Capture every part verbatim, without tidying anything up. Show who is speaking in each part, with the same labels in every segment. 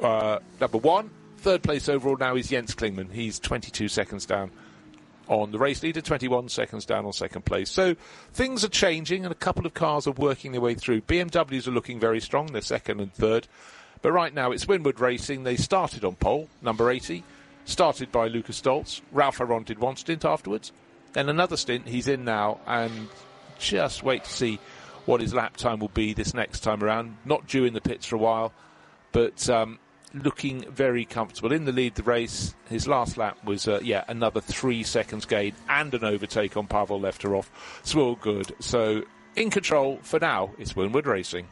Speaker 1: uh, number one. Third place overall now is Jens Klingmann. He's twenty-two seconds down on the race leader, twenty-one seconds down on second place. So things are changing and a couple of cars are working their way through. B M Ws are looking very strong. They're second and third. But right now it's Winward Racing. They started on pole, number eighty, started by Lucas Stoltz. Ralph Aron did one stint afterwards. Then another stint, he's in now, and just wait to see what his lap time will be this next time around. Not due in the pits for a while, but um, looking very comfortable. In the lead the race, his last lap was, uh, yeah, another three seconds gain and an overtake on Pavel Lefterov. So all good. So in control for now, it's Winward Racing.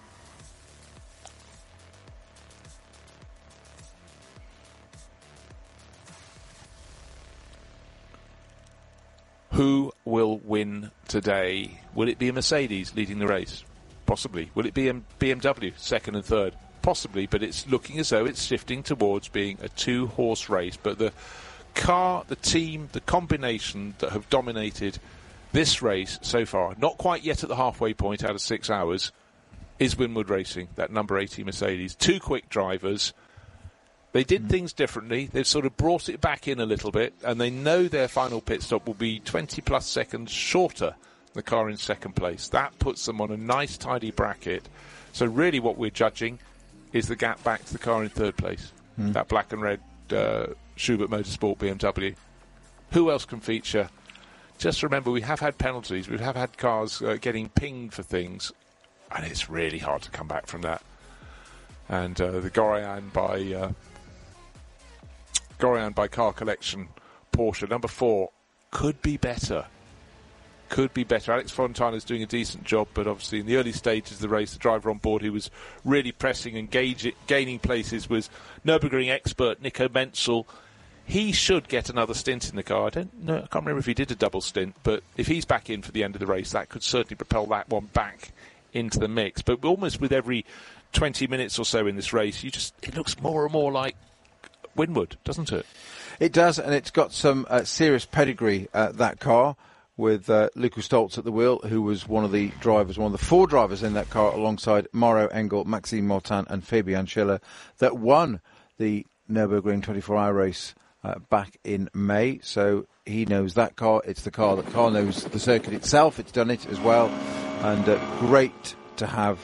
Speaker 1: Who will win today? Will it be a Mercedes leading the race? Possibly. Will it be a B M W second and third? Possibly, but it's looking as though it's shifting towards being a two-horse race. But the car, the team, the combination that have dominated this race so far, not quite yet at the halfway point out of six hours, is Winward Racing, that number eighty Mercedes. Two quick drivers. They did things differently. They've sort of brought it back in a little bit, and they know their final pit stop will be twenty plus seconds shorter than the car in second place. That puts them on a nice, tidy bracket. So really what we're judging is the gap back to the car in third place, mm. that black and red uh, Schubert Motorsport B M W. Who else can feature? Just remember, we have had penalties. We have had cars uh, getting pinged for things, and it's really hard to come back from that. And uh, the Gorian by... Uh, Gorian by Car Collection Porsche, number four, could be better. Could be better. Alex Fontana's doing a decent job, but obviously in the early stages of the race, the driver on board who was really pressing and gauge it, gaining places was Nürburgring expert Nico Menzel. He should get another stint in the car. I don't know, I can't remember if he did a double stint, but if he's back in for the end of the race, that could certainly propel that one back into the mix. But almost with every twenty minutes or so in this race, you just it looks more and more like Winward, doesn't it?
Speaker 2: It does, and it's got some uh, serious pedigree, uh, that car, with uh, Lucas Stoltz at the wheel, who was one of the drivers, one of the four drivers in that car, alongside Mauro Engel, Maxime Martin and Fabian Schiller, that won the Nürburgring twenty-four hour race uh, back in May. So he knows that car. It's the car that car knows the circuit itself. It's done it as well. And uh, great to have...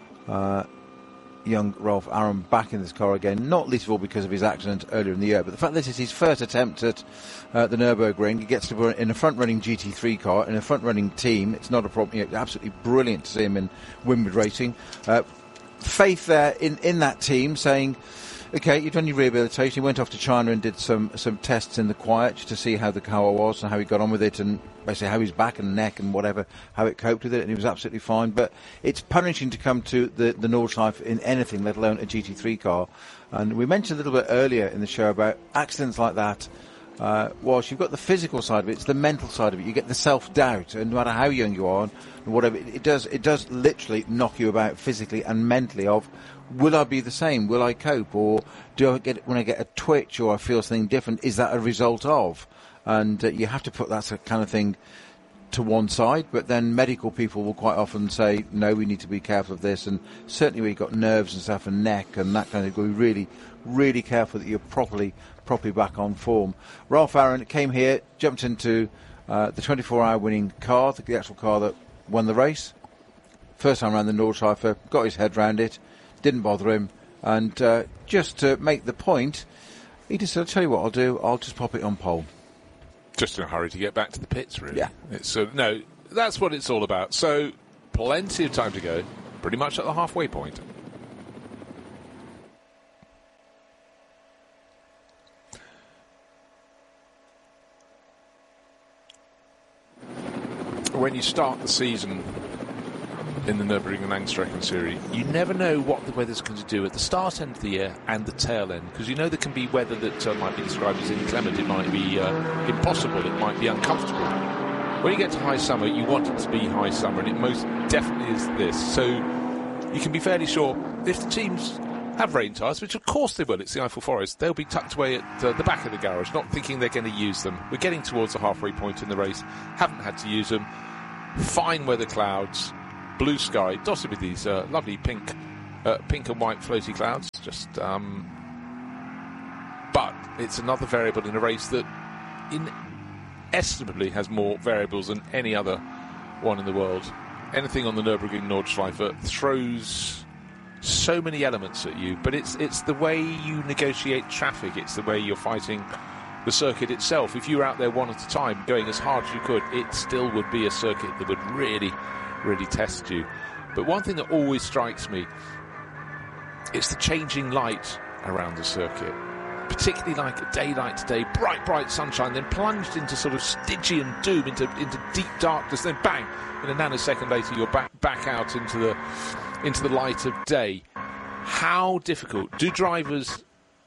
Speaker 2: Uh, young Ralph Aron back in this car again, not least of all because of his accident earlier in the year, but the fact that this is his first attempt at uh, the Nürburgring. He gets to be in a front-running G T three car, in a front-running team. It's not a problem. You know, absolutely brilliant to see him in Winward Racing. Uh, faith there in, in that team, saying, OK, you've done your rehabilitation. He went off to China and did some, some tests in the quiet to see how the car was and how he got on with it, and basically how his back and neck and whatever, how it coped with it, and he was absolutely fine. But it's punishing to come to the, the Nordschleife in anything, let alone a G T three car. And we mentioned a little bit earlier in the show about accidents like that. Uh, whilst you've got the physical side of it, it's the mental side of it. You get the self-doubt, and no matter how young you are, and whatever, it, it does it does literally knock you about physically and mentally of, will I be the same? Will I cope? Or do I get, when I get a twitch or I feel something different, is that a result of? And uh, you have to put that kind of thing to one side, but then medical people will quite often say, no, we need to be careful of this, and certainly when you've got nerves and stuff and neck and that kind of thing, be really, really careful that you're properly, properly back on form. Ralph Aron came here, jumped into uh, the twenty-four hour winning car, the actual car that won the race. First time around the Nordschleife, got his head round it, didn't bother him, and uh, just to make the point, he just said, I'll tell you what I'll do, I'll just pop it on pole.
Speaker 1: Just in a hurry to get back to the pits, really.
Speaker 2: Yeah.
Speaker 1: It's, uh, no, that's what it's all about. So, plenty of time to go, pretty much at the halfway point. When you start the season in the Nürburgring Langstrecken Series, you never know what the weather's going to do at the start end of the year and the tail end, because you know there can be weather that uh, might be described as inclement, it might be uh, impossible, it might be uncomfortable. When you get to high summer, you want it to be high summer, and it most definitely is this. So you can be fairly sure if the teams have rain tyres, which of course they will, it's the Eiffel Forest, they'll be tucked away at uh, the back of the garage, not thinking they're going to use them. We're getting towards the halfway point in the race, haven't had to use them. Fine weather clouds, blue sky, dotted with these uh, lovely pink uh, pink and white floaty clouds. just. Um, but it's another variable in a race that inestimably has more variables than any other one in the world. Anything on the Nürburgring Nordschleife throws so many elements at you, but it's it's the way you negotiate traffic, it's the way you're fighting the circuit itself. If you were out there one at a time going as hard as you could, it still would be a circuit that would really, really test you. But one thing that always strikes me, it's the changing light around the circuit. Particularly like a day like today, bright, bright sunshine, then plunged into sort of Stygian doom, into into deep darkness, then bang, in a nanosecond later you're back back out into the into the light of day. How difficult? Do drivers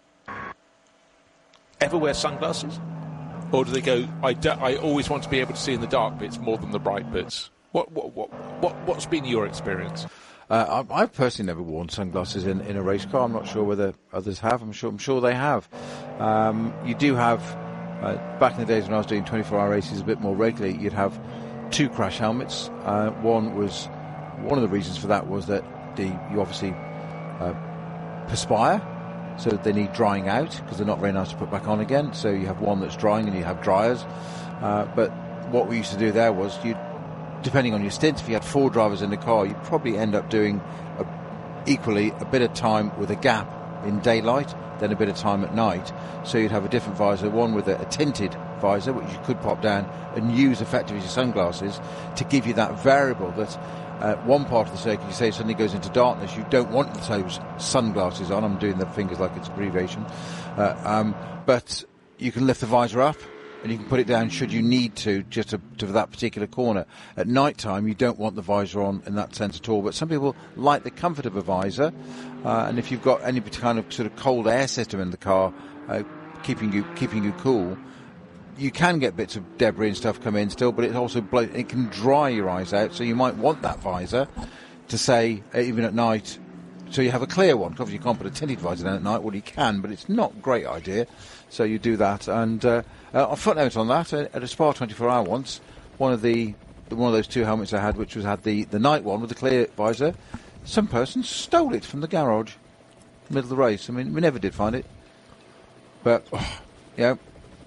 Speaker 1: ever wear sunglasses? Or do they go, I, do, I always want to be able to see in the dark bits more than the bright bits? What what what, what what's been your experience?
Speaker 2: Uh, I, I've personally never worn sunglasses in, in a race car. I'm not sure whether others have. I'm sure I'm sure they have. Um, you do have, uh, back in the days when I was doing twenty-four hour races a bit more regularly, you'd have two crash helmets. Uh, one was, one of the reasons for that was that the you obviously uh, perspire, so they need drying out because they're not very nice to put back on again. So you have one that's drying and you have dryers. Uh, but what we used to do there was you'd, depending on your stint, if you had four drivers in the car, you'd probably end up doing a, equally a bit of time with a gap in daylight, then a bit of time at night. So you'd have a different visor, one with a, a tinted visor, which you could pop down and use effectively as sunglasses to give you that variable that uh, one part of the circuit, you say, suddenly goes into darkness. You don't want those sunglasses on. I'm doing the fingers like it's abbreviation. Uh, um, but you can lift the visor up, and you can put it down should you need to, just to, to that particular corner. At night time, you don't want the visor on in that sense at all, but some people like the comfort of a visor, uh, and if you've got any kind of sort of cold air system in the car, uh, keeping you keeping you cool, you can get bits of debris and stuff come in still, but it also blow, it can dry your eyes out, so you might want that visor to say, even at night, so you have a clear one. Obviously you can't put a tinted visor down at night, well you can, but it's not a great idea, so you do that. And uh, uh, a footnote on that, uh, at a Spa twenty-four hour once, one of the one of those two helmets I had, which was had the, the night one with the clear visor, some person stole it from the garage in the middle of the race. I mean, we never did find it, but oh, yeah,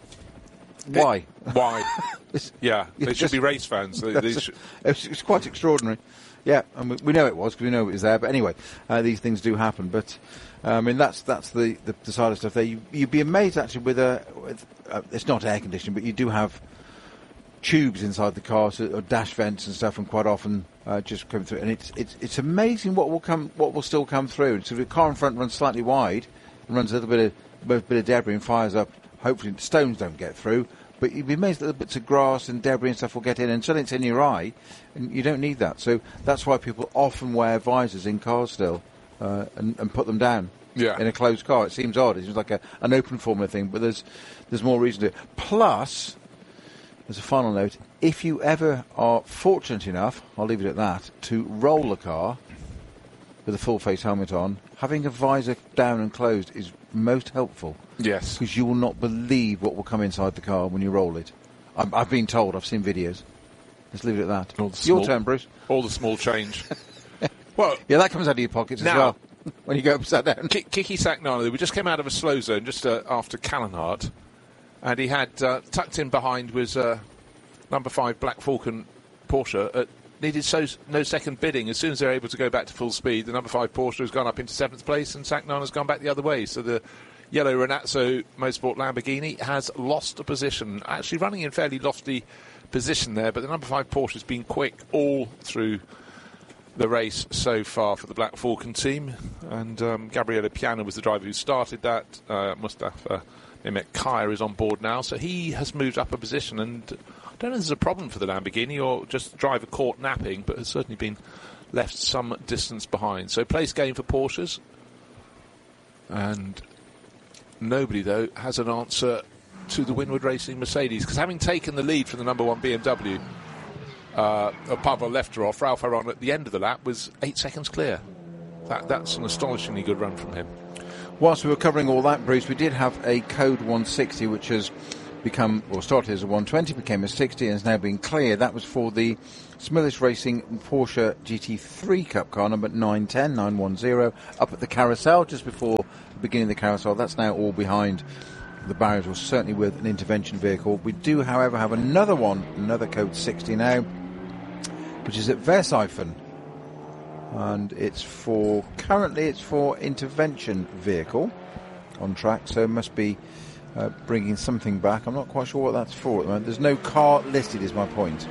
Speaker 2: why?
Speaker 1: It, why? yeah, they should be race fans. They, they should.
Speaker 2: It's, it's quite extraordinary. Yeah, and we, we know it was because we know it was there. But anyway, uh, these things do happen. But uh, I mean, that's that's the, the, the side of stuff there. You, you'd be amazed actually with a. With, uh, it's not air conditioning, but you do have tubes inside the car, so, or dash vents and stuff, and quite often uh, just come through. And it's it's it's amazing what will come, what will still come through. So the car in front runs slightly wide, and runs a little bit of a bit of debris and fires up. Hopefully, the stones don't get through. But you'd be amazed that little bits of grass and debris and stuff will get in, and suddenly it's in your eye, and you don't need that. So that's why people often wear visors in cars still, uh, and, and put them down
Speaker 1: yeah.
Speaker 2: in a closed car. It seems odd. It seems like a, an open formula thing, but there's there's more reason to it. Plus, as a final note, if you ever are fortunate enough, I'll leave it at that, to roll a car with a full face helmet on, having a visor down and closed is most helpful.
Speaker 1: Yes.
Speaker 2: Because you will not believe what will come inside the car when you roll it. I'm, I've been told, I've seen videos. Let's leave it at that.
Speaker 1: Your
Speaker 2: small, turn, Bruce.
Speaker 1: All the small change. Well,
Speaker 2: yeah, that comes out of your pockets
Speaker 1: now,
Speaker 2: as well, when you go upside down.
Speaker 1: K- Kiki Sagnano, we just came out of a slow zone just uh, after Callanhart, and he had uh, tucked in behind was uh, number five Black Falcon Porsche. At, needed so no second bidding. As soon as they're able to go back to full speed, the number five Porsche has gone up into seventh place, and Sagnano's gone back the other way. So the yellow Renazzo Motorsport Lamborghini has lost a position, actually running in fairly lofty position there, but the number five Porsche has been quick all through the race so far for the Black Falcon team, and um, Gabriele Piana was the driver who started that. uh, Mustafa Mehmet Kaya is on board now, so he has moved up a position, and I don't know if there's a problem for the Lamborghini or just the driver caught napping, but has certainly been left some distance behind. So place game for Porsches, and nobody, though, has an answer to the Winward Racing Mercedes, because having taken the lead from the number one B M W, uh, Pavel Lefterov, Ralph Aron at the end of the lap was eight seconds clear. That, that's an astonishingly good run from him.
Speaker 2: Whilst we were covering all that, Bruce, we did have a Code one sixty, which has become, or started as a one twenty, became a sixty, and has now been cleared. That was for the Smillis Racing Porsche G T three Cup car, number nine ten, nine one zero, up at the carousel, just before the beginning of the carousel. That's now all behind the barriers, or certainly with an intervention vehicle. We do, however, have another one, another code sixty now, which is at Versailles, and it's for, currently it's for intervention vehicle on track, so it must be uh, bringing something back. I'm not quite sure what that's for at the moment. There's no car listed, is my point.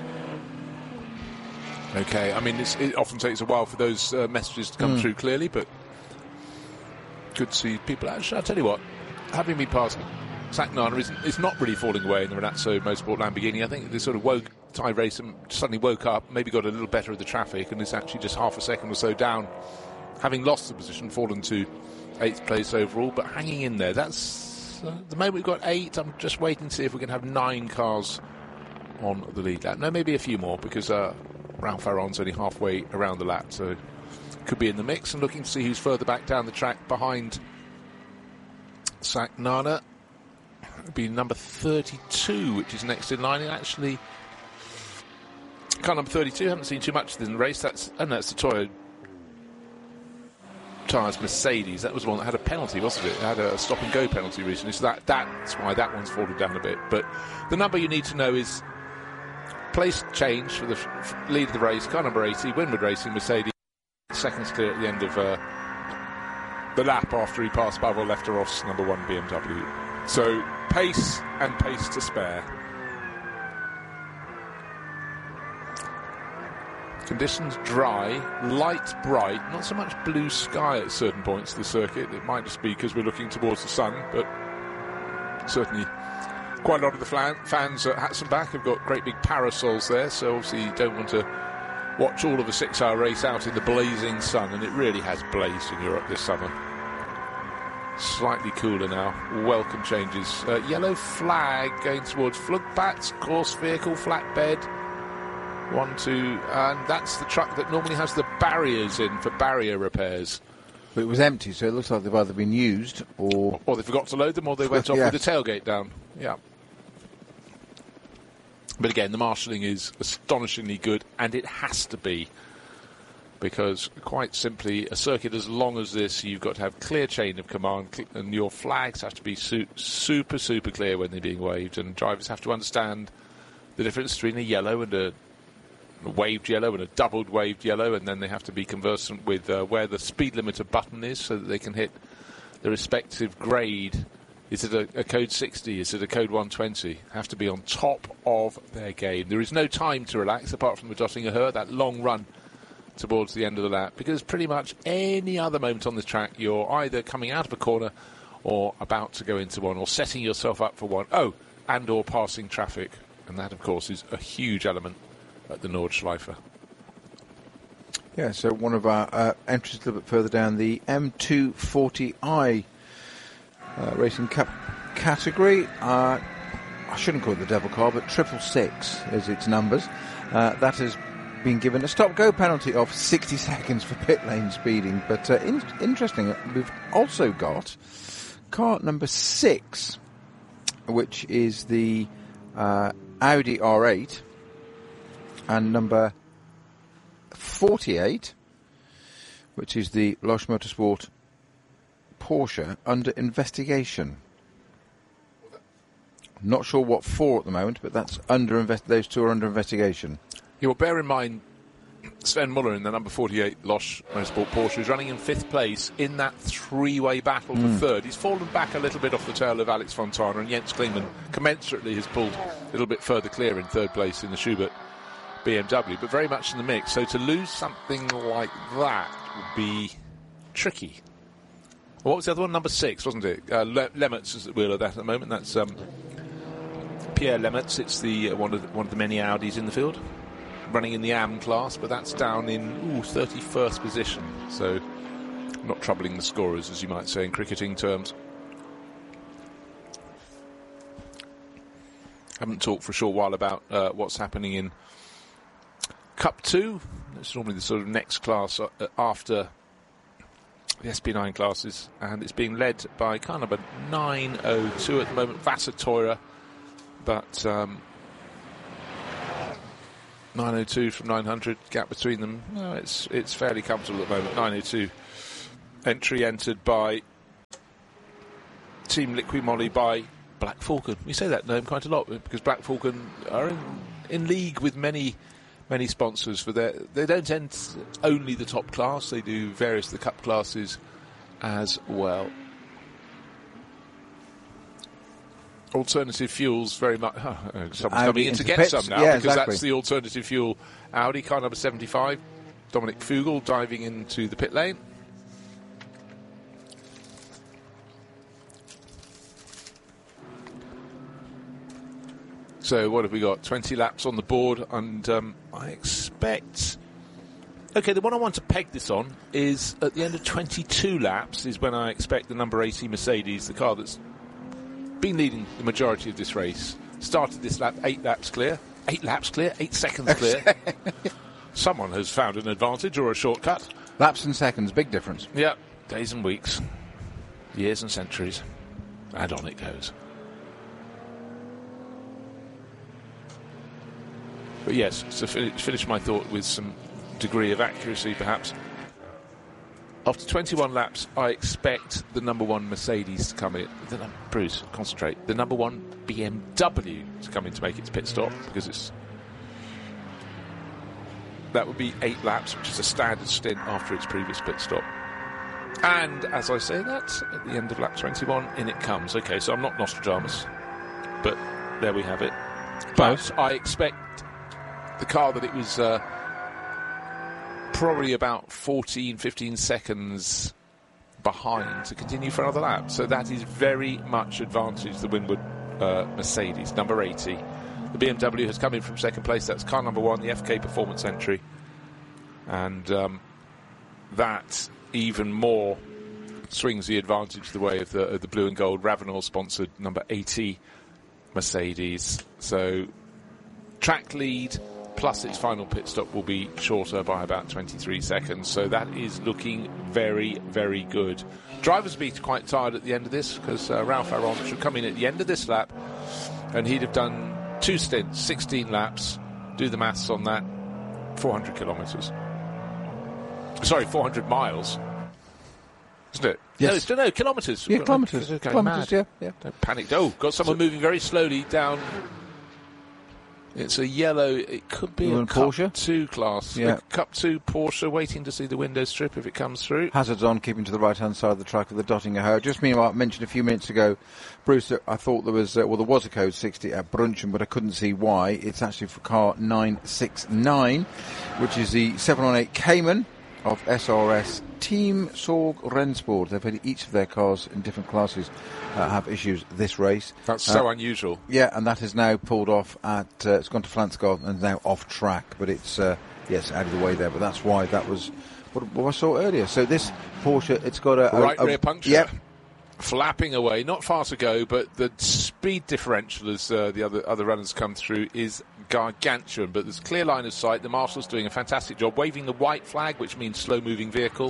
Speaker 1: Okay, I mean, it's, it often takes a while for those uh, messages to come mm. through clearly, but good to see people. Actually, I'll tell you what, having been past Zach Nana is, is not really falling away in the Renazzo Motorsport Lamborghini. I think they sort of woke, Thai race and suddenly woke up, maybe got a little better of the traffic, and is actually just half a second or so down, having lost the position, fallen to eighth place overall, but hanging in there. That's uh, the moment we've got eight. I'm just waiting to see if we can have nine cars on the lead lap. No, maybe a few more, because uh, Ralph Aron's only halfway around the lap, so could be in the mix, and looking to see who's further back down the track behind Zach Nana. It'd be number thirty-two, which is next in line, and actually car number thirty-two, haven't seen too much in the race. That's, oh no, that's the Toyo Tyres Mercedes. That was the one that had a penalty, wasn't it? It had a stop and go penalty recently, so that that's why that one's fallen down a bit. But the number you need to know is place change for the f- lead of the race, car number eighty, Winward Racing Mercedes, seconds clear at the end of uh, the lap after he passed Pavel Lefterov's number one B M W. So pace and pace to spare. Conditions dry, light bright, not so much blue sky at certain points of the circuit. It might just be because we're looking towards the sun, but certainly quite a lot of the flan- fans at Hatzenbach have got great big parasols there, so obviously you don't want to watch all of a six-hour race out in the blazing sun, and it really has blazed in Europe this summer. Slightly cooler now. Welcome changes. Uh, yellow flag going towards Flugplatz, course vehicle, flatbed. One, two, and that's the truck that normally has the barriers in for barrier repairs.
Speaker 2: But it was empty, so it looks like they've either been used or...
Speaker 1: Or they forgot to load them, or they went off
Speaker 2: yes.
Speaker 1: with the tailgate down. Yeah. But again, the marshalling is astonishingly good, and it has to be. Because, quite simply, a circuit as long as this, you've got to have clear chain of command, and your flags have to be su- super, super clear when they're being waved, and drivers have to understand the difference between a yellow and a, a waved yellow and a doubled waved yellow, and then they have to be conversant with uh, where the speed limiter button is so that they can hit the respective grade. Is it a, a code sixty? Is it a code one twenty? Have to be on top of their game. There is no time to relax, apart from the Dottinger Her, that long run towards the end of the lap, because pretty much any other moment on this track you're either coming out of a corner or about to go into one, or setting yourself up for one. Oh, and or passing traffic, and that of course is a huge element at the Nordschleife.
Speaker 2: Yeah, so one of our uh, entries a little bit further down, the M two forty i uh, Racing Cup category. uh, I shouldn't call it the devil car, but triple six is its numbers. Uh, that has been given a stop-go penalty of sixty seconds for pit lane speeding. But uh, in- interesting, we've also got car number six, which is the uh, Audi R eight, and number forty-eight, which is the Losch Motorsport Porsche, under investigation. Not sure what for at the moment, but that's under invest- those two are under investigation.
Speaker 1: Yeah, well, bear in mind, Sven Muller in the number forty-eight Losch Motorsport Porsche is running in fifth place in that three-way battle for
Speaker 2: Mm.
Speaker 1: third. He's fallen back a little bit off the tail of Alex Fontana, and Jens Klingmann commensurately has pulled a little bit further clear in third place in the Schubert B M W, but very much in the mix. So to lose something like that would be tricky. Well, what was the other one? Number six, wasn't it? Uh, Le- Lemertz is at the wheel of that at the moment. That's um, Pierre Lemertz. It's the uh, one of the, one of the many Audis in the field, running in the A M class, but that's down in ooh, thirty-first position, so not troubling the scorers, as you might say in cricketing terms. Haven't talked for a short while about uh, what's happening in Cup two. It's normally the sort of next class uh, after the S P nine classes, and it's being led by car number nine oh two at the moment, Vasser Teurer, but um, nine oh two from nine hundred, gap between them, no, it's it's fairly comfortable at the moment. nine oh two entry entered by Team Liqui Moly by Black Falcon. We say that name quite a lot because Black Falcon are in, in league with many many sponsors. For their, they don't end only the top class, they do various of the cup classes as well. Alternative fuels very much. Oh, someone's
Speaker 2: Audi
Speaker 1: coming in to get
Speaker 2: pits.
Speaker 1: some now,
Speaker 2: Yeah,
Speaker 1: because
Speaker 2: exactly.
Speaker 1: that's the alternative fuel Audi, car number seventy-five. Dominic Fugel diving into the pit lane. So what have we got? twenty laps on the board, and um, I expect... Okay, the one I want to peg this on is at the end of twenty-two laps is when I expect the number eighty Mercedes, the car that's been leading the majority of this race, started this lap eight laps clear. Eight laps clear? Eight seconds clear. Someone has found an advantage or a shortcut.
Speaker 2: Laps and seconds, big difference.
Speaker 1: Yeah, days and weeks, years and centuries, and on it goes. But yes, to fin- finish my thought with some degree of accuracy, perhaps. After twenty-one laps, I expect the number one Mercedes to come in. The num- Bruce, concentrate. The number one B M W to come in to make its pit stop, because it's that would be eight laps, which is a standard stint after its previous pit stop. And as I say that, at the end of lap twenty-one, in it comes. Okay, so I'm not Nostradamus, but there we have it. But I expect the car that it was uh, probably about fourteen, fifteen seconds behind to continue for another lap. So that is very much advantage the Winwood uh, Mercedes, number eighty. The B M W has come in from second place. That's car number one, the F K Performance entry. And um, that even more swings the advantage the way of the, of the blue and gold Ravenel-sponsored number eighty Mercedes. So track lead plus its final pit stop will be shorter by about twenty-three seconds. So that is looking very, very good. Drivers will be quite tired at the end of this, because uh, Ralph Aron should come in at the end of this lap and he'd have done two stints, sixteen laps. Do the maths on that. four hundred kilometres. Sorry, four hundred miles. Isn't it?
Speaker 2: Yes.
Speaker 1: No, it's, no, kilometres.
Speaker 2: Yeah, kilometres.
Speaker 1: Going
Speaker 2: Kilometres,
Speaker 1: mad.
Speaker 2: yeah, yeah.
Speaker 1: Don't panic. Oh, got someone moving very slowly down. It's a yellow. It could be
Speaker 2: You
Speaker 1: a
Speaker 2: want
Speaker 1: Cup
Speaker 2: Porsche?
Speaker 1: two class.
Speaker 2: Yeah.
Speaker 1: A Cup two Porsche, waiting to see the window strip if it comes through.
Speaker 2: Hazards on, keeping to the right-hand side of the track of the Dottinger Hoe. Just meanwhile, I mentioned a few minutes ago, Bruce, that I thought there was, uh, well, there was a code sixty at Brunchen, but I couldn't see why. It's actually for car nine six nine, which is the seven one eight Cayman of S R S Team Sorg Rennsport. They've had each of their cars in different classes uh, have issues this race.
Speaker 1: That's so
Speaker 2: Uh,
Speaker 1: unusual.
Speaker 2: Yeah, and that is now pulled off at, uh, it's gone to Flansgard and is now off track, but it's, uh, yes, out of the way there, but that's why that was what, what I saw earlier. So this Porsche, it's got a... a
Speaker 1: Right
Speaker 2: a,
Speaker 1: rear puncture.
Speaker 2: Yep.
Speaker 1: Flapping away, not far to go, but the speed differential as uh, the other other runners come through is gargantuan. But there's a clear line of sight. The marshal's doing a fantastic job, waving the white flag, which means slow-moving vehicle.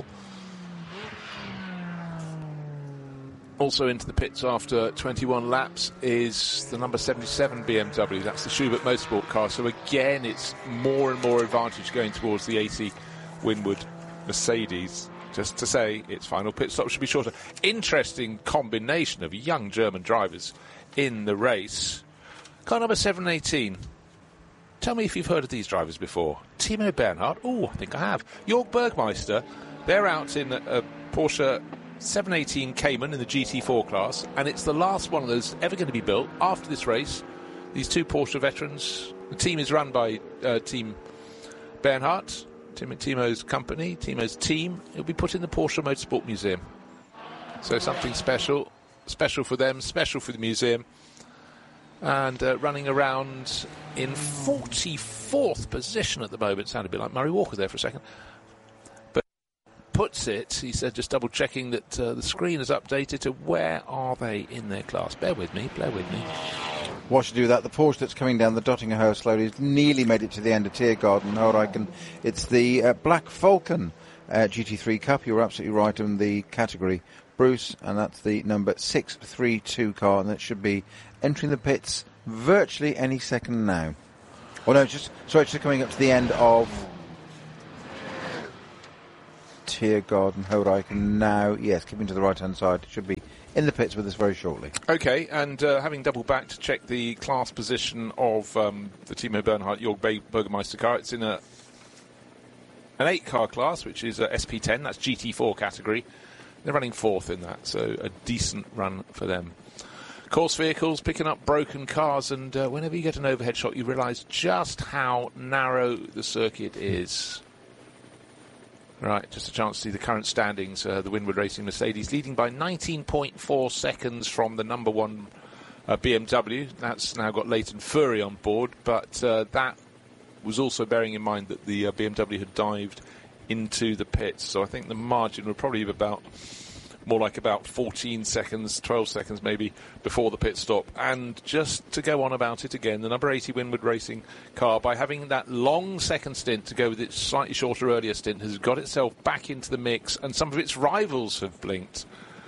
Speaker 1: Also into the pits after twenty-one laps is the number seventy-seven B M W. That's the Schubert Motorsport car. So again, it's more and more advantage going towards the eighty Winwood Mercedes. Just to say, its final pit stop should be shorter. Interesting combination of young German drivers in the race. Car number seven eighteen. Tell me if you've heard of these drivers before. Timo Bernhard. Oh, I think I have. Jörg Bergmeister. They're out in a, a Porsche seven eighteen Cayman in the G T four class, and it's the last one of those ever going to be built after this race. These two Porsche veterans. The team is run by uh, Team Bernhardt. Tim and Timo's company, Timo's team. It'll be put in the Porsche Motorsport Museum. So something special, special for them, special for the museum. And uh, running around in forty-fourth position at the moment. Sounded a bit like Murray Walker there for a second. But puts it, he said, just double checking that uh, the screen is updated to where are they in their class. Bear with me, bear with me.
Speaker 2: Watch you do that. The Porsche that's coming down the Dottinger Hoe slowly has nearly made it to the end of Tiergarten. Heureichen. It's the uh, Black Falcon uh, G T three Cup. You're absolutely right in the category, Bruce, and that's the number six three two car, and that should be entering the pits virtually any second now. Oh no, just sorry, it's just coming up to the end of Tiergarten Horeik now. Yes, keeping to the right hand side. It should be in the pits with us very shortly.
Speaker 1: Okay, and uh, having double back to check the class position of um, the Timo Bernhardt Jorg Burgermeister car, it's in a an eight car class, which is uh, S P ten. That's G T four category. They're running fourth in that, so a decent run for them. Course vehicles picking up broken cars, and uh, whenever you get an overhead shot, you realise just how narrow the circuit is. Right, just a chance to see the current standings. Uh, the Winward Racing Mercedes leading by nineteen point four seconds from the number one uh, B M W. That's now got Leighton Fury on board, but uh, that was also bearing in mind that the uh, B M W had dived into the pits. So I think the margin would probably be about more like about fourteen seconds, twelve seconds maybe, before the pit stop. And just to go on about it again, the number eighty Winward Racing car, by having that long second stint to go with its slightly shorter earlier stint, has got itself back into the mix, and some of its rivals have blinked.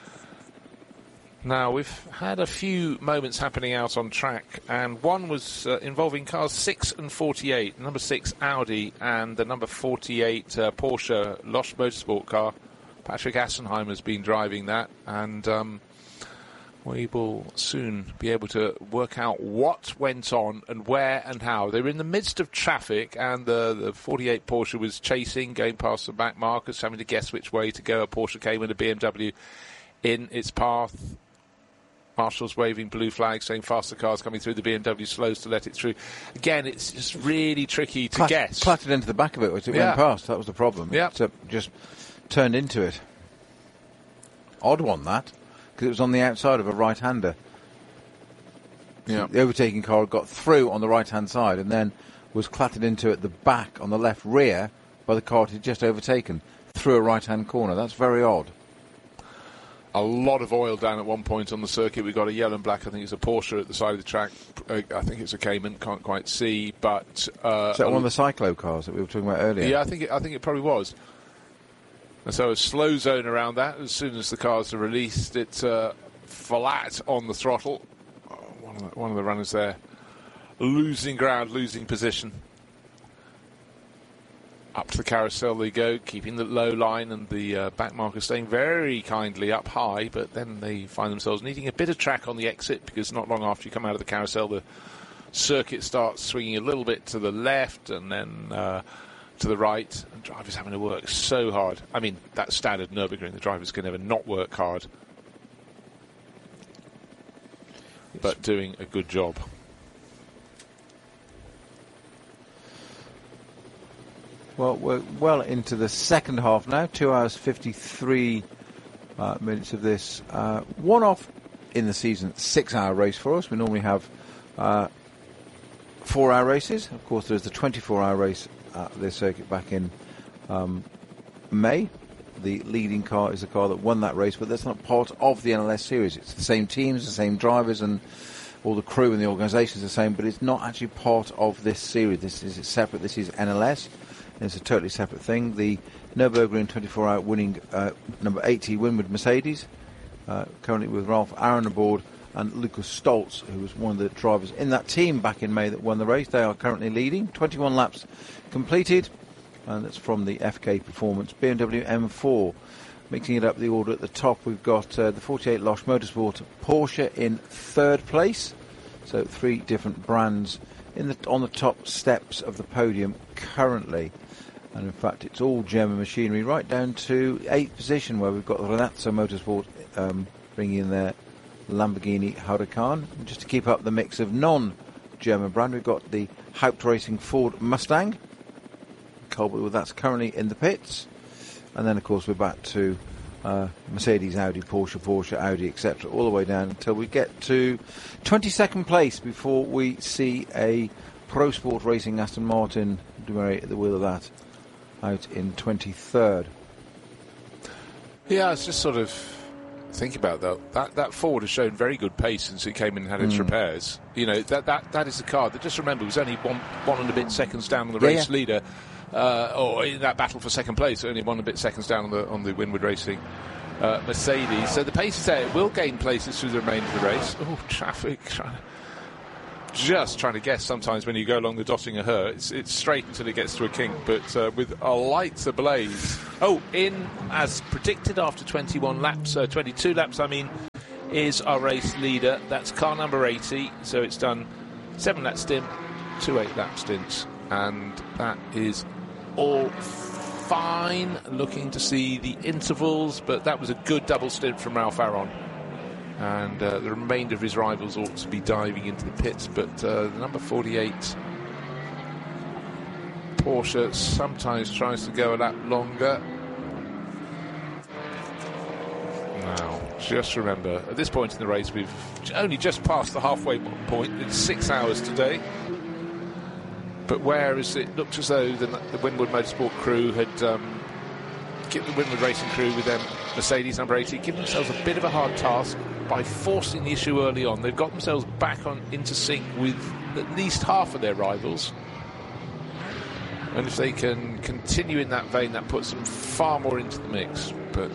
Speaker 1: Now, we've had a few moments happening out on track, and one was uh, involving cars six and forty-eight, number six Audi and the number forty-eight uh, Porsche Losch Motorsport car. Patrick Assenheim has been driving that, and um, we will soon be able to work out what went on and where and how. They were in the midst of traffic, and the, the forty-eight Porsche was chasing, going past the back markers, having to guess which way to go. A Porsche came with a B M W in its path. Marshals waving blue flags, saying faster cars coming through. The B M W slows to let it through. Again, it's just really tricky to
Speaker 2: Clat-
Speaker 1: guess.
Speaker 2: Clattered into the back of it as it
Speaker 1: Yeah.
Speaker 2: went past. That was the problem.
Speaker 1: Yeah.
Speaker 2: So just turned into it. Odd one, that, because it was on the outside of a right-hander.
Speaker 1: Yeah.
Speaker 2: The overtaking car got through on the right-hand side and then was clattered into at the back on the left rear by the car it had just overtaken through a right-hand corner. That's very odd.
Speaker 1: A lot of oil down at one point on the circuit. We've got a yellow and black, I think it's a Porsche at the side of the track. Uh, I think it's a Cayman, can't quite see. But uh,
Speaker 2: Is that one of the Cyclo cars that we were talking about earlier?
Speaker 1: Yeah, I think it, I think it probably was. And so a slow zone around that. As soon as the cars are released, it's uh, flat on the throttle. Oh, one, of the, one of the runners there losing ground, losing position. Up to the carousel they go, keeping the low line, and the uh, back marker staying very kindly up high, but then they find themselves needing a bit of track on the exit, because not long after you come out of the carousel, the circuit starts swinging a little bit to the left and then uh, to the right, and drivers having to work so hard. I mean, that's standard Nürburgring. The drivers can never not work hard, but doing a good job.
Speaker 2: Well, we're well into the second half now. Two hours fifty-three uh, minutes of this uh, one-off in the season six-hour race for us. We normally have uh, four-hour races. Of course, there's the twenty-four hour race at this circuit back in um, May. The leading car is the car that won that race, but that's not part of the N L S series. It's the same teams, the same drivers, and all the crew and the organisation is the same, but it's not actually part of this series. This is separate. This is N L S. It's a totally separate thing. The Nürburgring twenty-four hour winning uh, number eighty Winward Mercedes, uh, currently with Ralph Aaron aboard, and Lucas Stoltz, who was one of the drivers in that team back in May that won the race. They are currently leading. twenty-one laps completed, and that's from the F K Performance B M W M four. Mixing it up the order at the top, we've got uh, the forty-eight Losch Motorsport Porsche in third place. So three different brands in the, on the top steps of the podium currently. And in fact, it's all German machinery, right down to eighth position, where we've got Renazzo Motorsport um, bringing in their Lamborghini Huracan. And just to keep up the mix of non-German brand, we've got the Haupt Racing Ford Mustang. Well, that's currently in the pits. And then, of course, we're back to uh, Mercedes, Audi, Porsche, Porsche, Audi, et cetera, all the way down until we get to twenty-second place before we see a Pro Sport Racing Aston Martin Dumery at the wheel of that out in twenty-third.
Speaker 1: Yeah, it's just sort of think about that. That that Ford has shown very good pace since it came in and had its mm. repairs. You know, that that that is a car that, just remember, was only one one and a bit seconds down on the
Speaker 2: yeah,
Speaker 1: race
Speaker 2: yeah.
Speaker 1: leader, uh, or in that battle for second place, only one and a bit seconds down on the on the Winward Racing uh, Mercedes. So the pace is there. It will gain places through the remainder of the race. Oh, traffic! just trying to guess sometimes when you go along the Dottinger Her. It's, it's straight until it gets to a kink, but uh, with a lights ablaze. Oh, in as predicted after twenty-one laps, uh, twenty-two laps, I mean, is our race leader. That's car number eighty, so it's done seven lap stint, two eight lap stints, and that is all fine. Looking to see the intervals, but that was a good double stint from Ralph Aron. And uh, the remainder of his rivals ought to be diving into the pits, but uh, the number forty-eight Porsche sometimes tries to go a lap longer. Now, just remember, at this point in the race, we've only just passed the halfway point. It's six hours today. But whereas it looked as though the, the Winwood Motorsport crew had um, given the Winwood Racing crew with their Mercedes number eighty, given themselves a bit of a hard task by forcing the issue early on. They've got themselves back on into sync with at least half of their rivals. And if they can continue in that vein, that puts them far more into the mix. But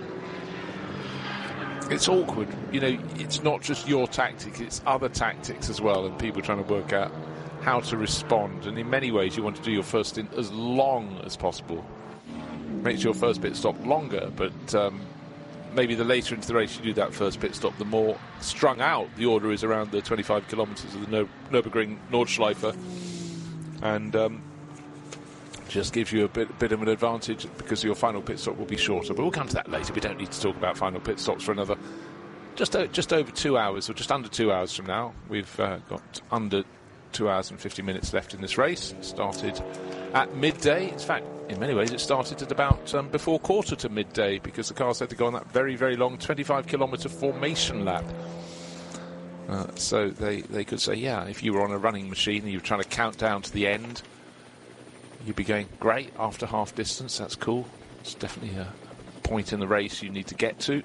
Speaker 1: it's awkward. You know, it's not just your tactic, it's other tactics as well, and people trying to work out how to respond. And in many ways, you want to do your first stint as long as possible. Makes your first pit stop longer, but um, maybe the later into the race you do that first pit stop, the more strung out the order is around the twenty-five kilometres of the Nür- Nürburgring Nordschleife, and um, just gives you a bit, bit of an advantage because your final pit stop will be shorter. But we'll come to that later. We don't need to talk about final pit stops for another just o- just over two hours, or just under two hours from now. We've uh, got under two hours and fifty minutes left in this race. It started at midday. In fact, in many ways, it started at about um, before quarter to midday because the cars had to go on that very, very long twenty-five kilometre formation lap. Uh, so they, they could say, yeah, if you were on a running machine and you were trying to count down to the end, you'd be going, great, after half distance, that's cool. It's definitely a point in the race you need to get to.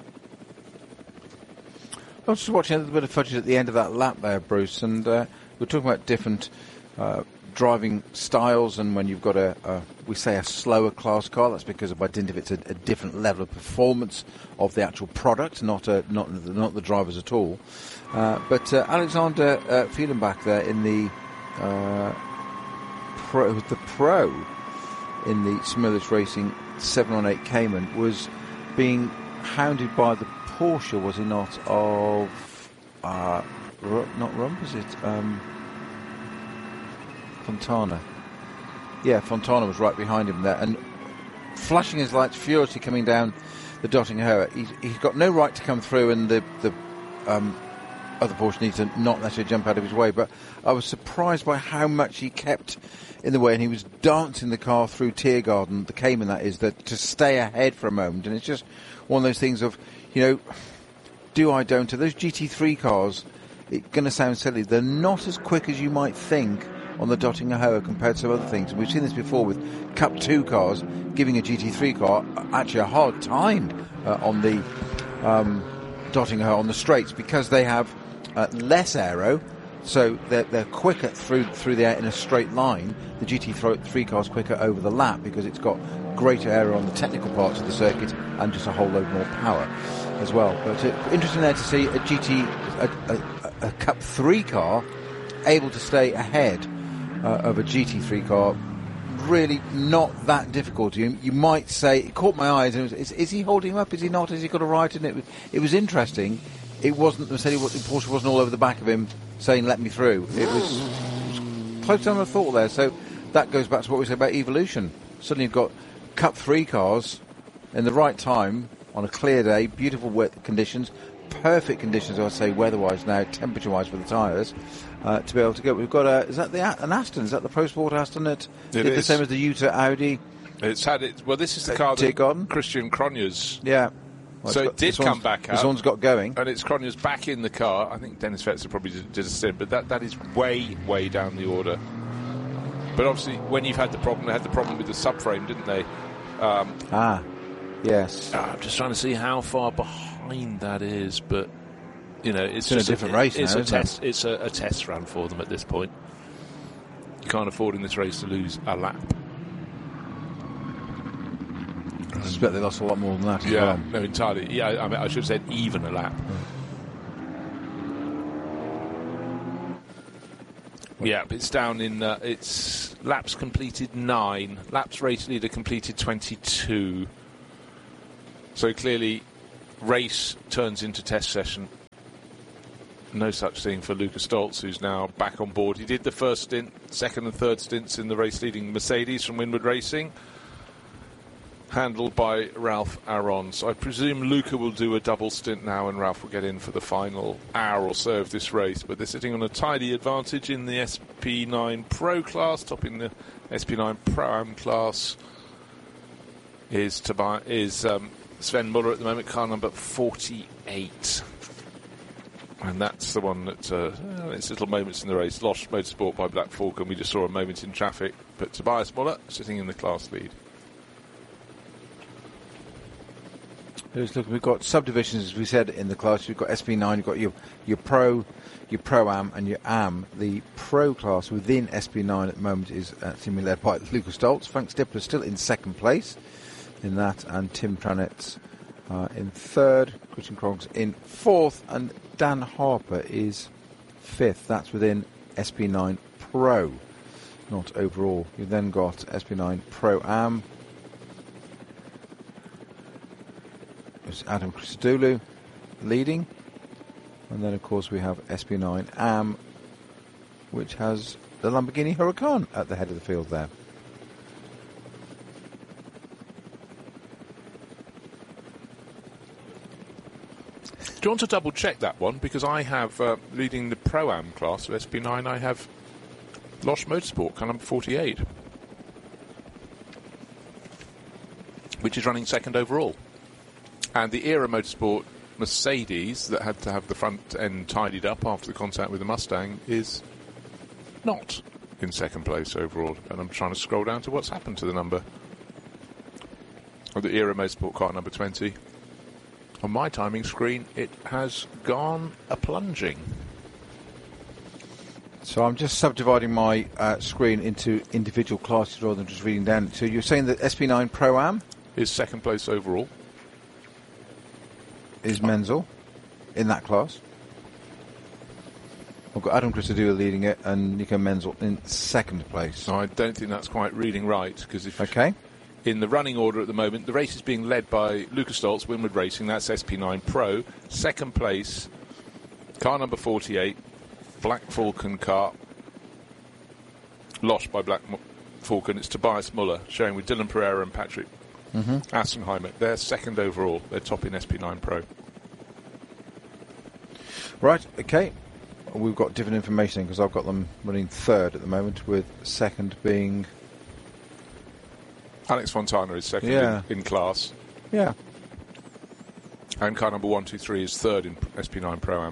Speaker 2: I was just watching a little bit of footage at the end of that lap there, Bruce, and uh, we're talking about different uh, driving styles, and when you've got a, a, we say a slower class car, that's because by dint of it's a, a different level of performance of the actual product, not a, not not the drivers at all. Uh, but uh, Alexander uh, Fehlenbach there in the uh, pro, the pro in the Smillis Racing seven one eight Cayman was being hounded by the Porsche, was he not, of uh, R- not Rump, is it? Um, Fontana. Yeah, Fontana was right behind him there, and flashing his lights furiously coming down the Dottinger Her. He's, he's got no right to come through, and the, the um, other Porsche needs to not necessarily jump out of his way, but I was surprised by how much he kept in the way, and he was dancing the car through Tiergarten, the Cayman that is, that to stay ahead for a moment, and it's just one of those things of, you know, do I, don't I? Those G T three cars, it's going to sound silly, they're not as quick as you might think on the Dottinger Her compared to other things. And we've seen this before with Cup two cars giving a G T three car actually a hard time uh, on the um, Dottinger Her on the straights because they have uh, less aero, so they're, they're quicker through through the air in a straight line. The G T three car's quicker over the lap because it's got greater aero on the technical parts of the circuit and just a whole load more power as well. But uh, interesting there to see a G T, a, a, a Cup three car able to stay ahead uh, of a G T three car. Really not that difficult. You, you might say, it caught my eyes, and it was, is, is he holding him up? Is he not? Has he got a right? And it was, it was interesting. It wasn't, Mercedes, Porsche wasn't all over the back of him saying, let me through. It was, it was close to the thought there. So that goes back to what we said about evolution. Suddenly you've got Cup three cars in the right time on a clear day, beautiful wet conditions, perfect conditions, I would say, weather-wise now, temperature-wise for the tyres, uh, to be able to go. We've got a, is that the an Aston? Is that the Pro Sport Aston that
Speaker 1: it
Speaker 2: did
Speaker 1: is.
Speaker 2: the same as the Utah Audi?
Speaker 1: It's had it. Well, this is the
Speaker 2: Uh,
Speaker 1: car that
Speaker 2: Tiergarten?
Speaker 1: Christian Cronjes.
Speaker 2: Yeah. Well,
Speaker 1: So
Speaker 2: it's
Speaker 1: it
Speaker 2: got-
Speaker 1: did
Speaker 2: this
Speaker 1: come
Speaker 2: one's-
Speaker 1: back
Speaker 2: This
Speaker 1: out.
Speaker 2: one's got going.
Speaker 1: And it's Cronjes back in the car. I think Dennis Fetzer probably did, did a stint, but that, that is way, way down the order. But obviously, when you've had the problem, they had the problem with the subframe, didn't they? Um,
Speaker 2: Ah, yes.
Speaker 1: ah, I'm just trying to see how far behind that is, but you know, it's,
Speaker 2: It's in a
Speaker 1: just
Speaker 2: different race
Speaker 1: It's
Speaker 2: now,
Speaker 1: a
Speaker 2: isn't it?
Speaker 1: test. It's a, a test run for them at this point. You can't afford in this race to lose a lap.
Speaker 2: I suspect they lost a lot more than that as
Speaker 1: Yeah,
Speaker 2: well.
Speaker 1: no, entirely. Yeah, I, mean, I should have said even a lap. Yeah, it's down in, uh, it's laps completed nine, laps race leader completed twenty-two. So clearly, race turns into test session. No such thing for Luca Stoltz, who's now back on board. He did the first stint, second and third stints in the race-leading Mercedes from Winward Racing, handled by Ralph Aron. So I presume Luca will do a double stint now and Ralph will get in for the final hour or so of this race. But they're sitting on a tidy advantage in the S P nine Pro class. Topping the S P nine Pro-Am class is, Tobi- is um, Sven Muller at the moment, car number forty-eight. And that's the one that, uh, well, it's little moments in the race. Losh Motorsport by Black Falcon. We just saw a moment in traffic. But Tobias Muller sitting in the class lead.
Speaker 2: Look, we've got subdivisions, as we said, in the class. You've got S P nine, you've got your, your Pro, your Pro-Am, and your Am. The Pro class within S P nine at the moment is uh, seemingly led by Luca Stoltz. Frank Stippler still in second place in that, and Tim Tranetz uh, in third. Christian Krogs in fourth, and Dan Harper is fifth. That's within S P nine Pro, not overall. You've then got S P nine Pro-Am. It's Adam Christodoulou leading. And then, of course, we have S P nine Am, which has the Lamborghini Huracan at the head of the field there.
Speaker 1: Do you want to double check that one? Because I have, uh, leading the Pro-Am class of S P nine, I have Losh Motorsport, car number forty-eight, which is running second overall. And the Era Motorsport Mercedes, that had to have the front end tidied up after the contact with the Mustang, is not in second place overall. And I'm trying to scroll down to what's happened to the number of the Era Motorsport car number twenty. On my timing screen, it has gone a-plunging.
Speaker 2: So I'm just subdividing my uh, screen into individual classes rather than just reading down. So you're saying that S P nine Pro-Am
Speaker 1: is second place overall.
Speaker 2: Is Menzel in that class? I've got Adam Christodoulou leading it and Nico Menzel in second place.
Speaker 1: No, I don't think that's quite reading right, because if
Speaker 2: okay.
Speaker 1: In the running order at the moment, the race is being led by Luca Stoltz, Winward Racing, that's S P nine Pro. Second place, car number forty-eight, Black Falcon car, Losh by Black Falcon. It's Tobias Muller, showing with Dylan Pereira and Patrick mm-hmm. Assenheimer. They're second overall. They're top in S P nine Pro.
Speaker 2: Right, okay. We've got different information because I've got them running third at the moment, with second being...
Speaker 1: Alex Fontana is second
Speaker 2: yeah.
Speaker 1: in, in class.
Speaker 2: Yeah.
Speaker 1: And car number one two three is third in S P nine Pro-Am.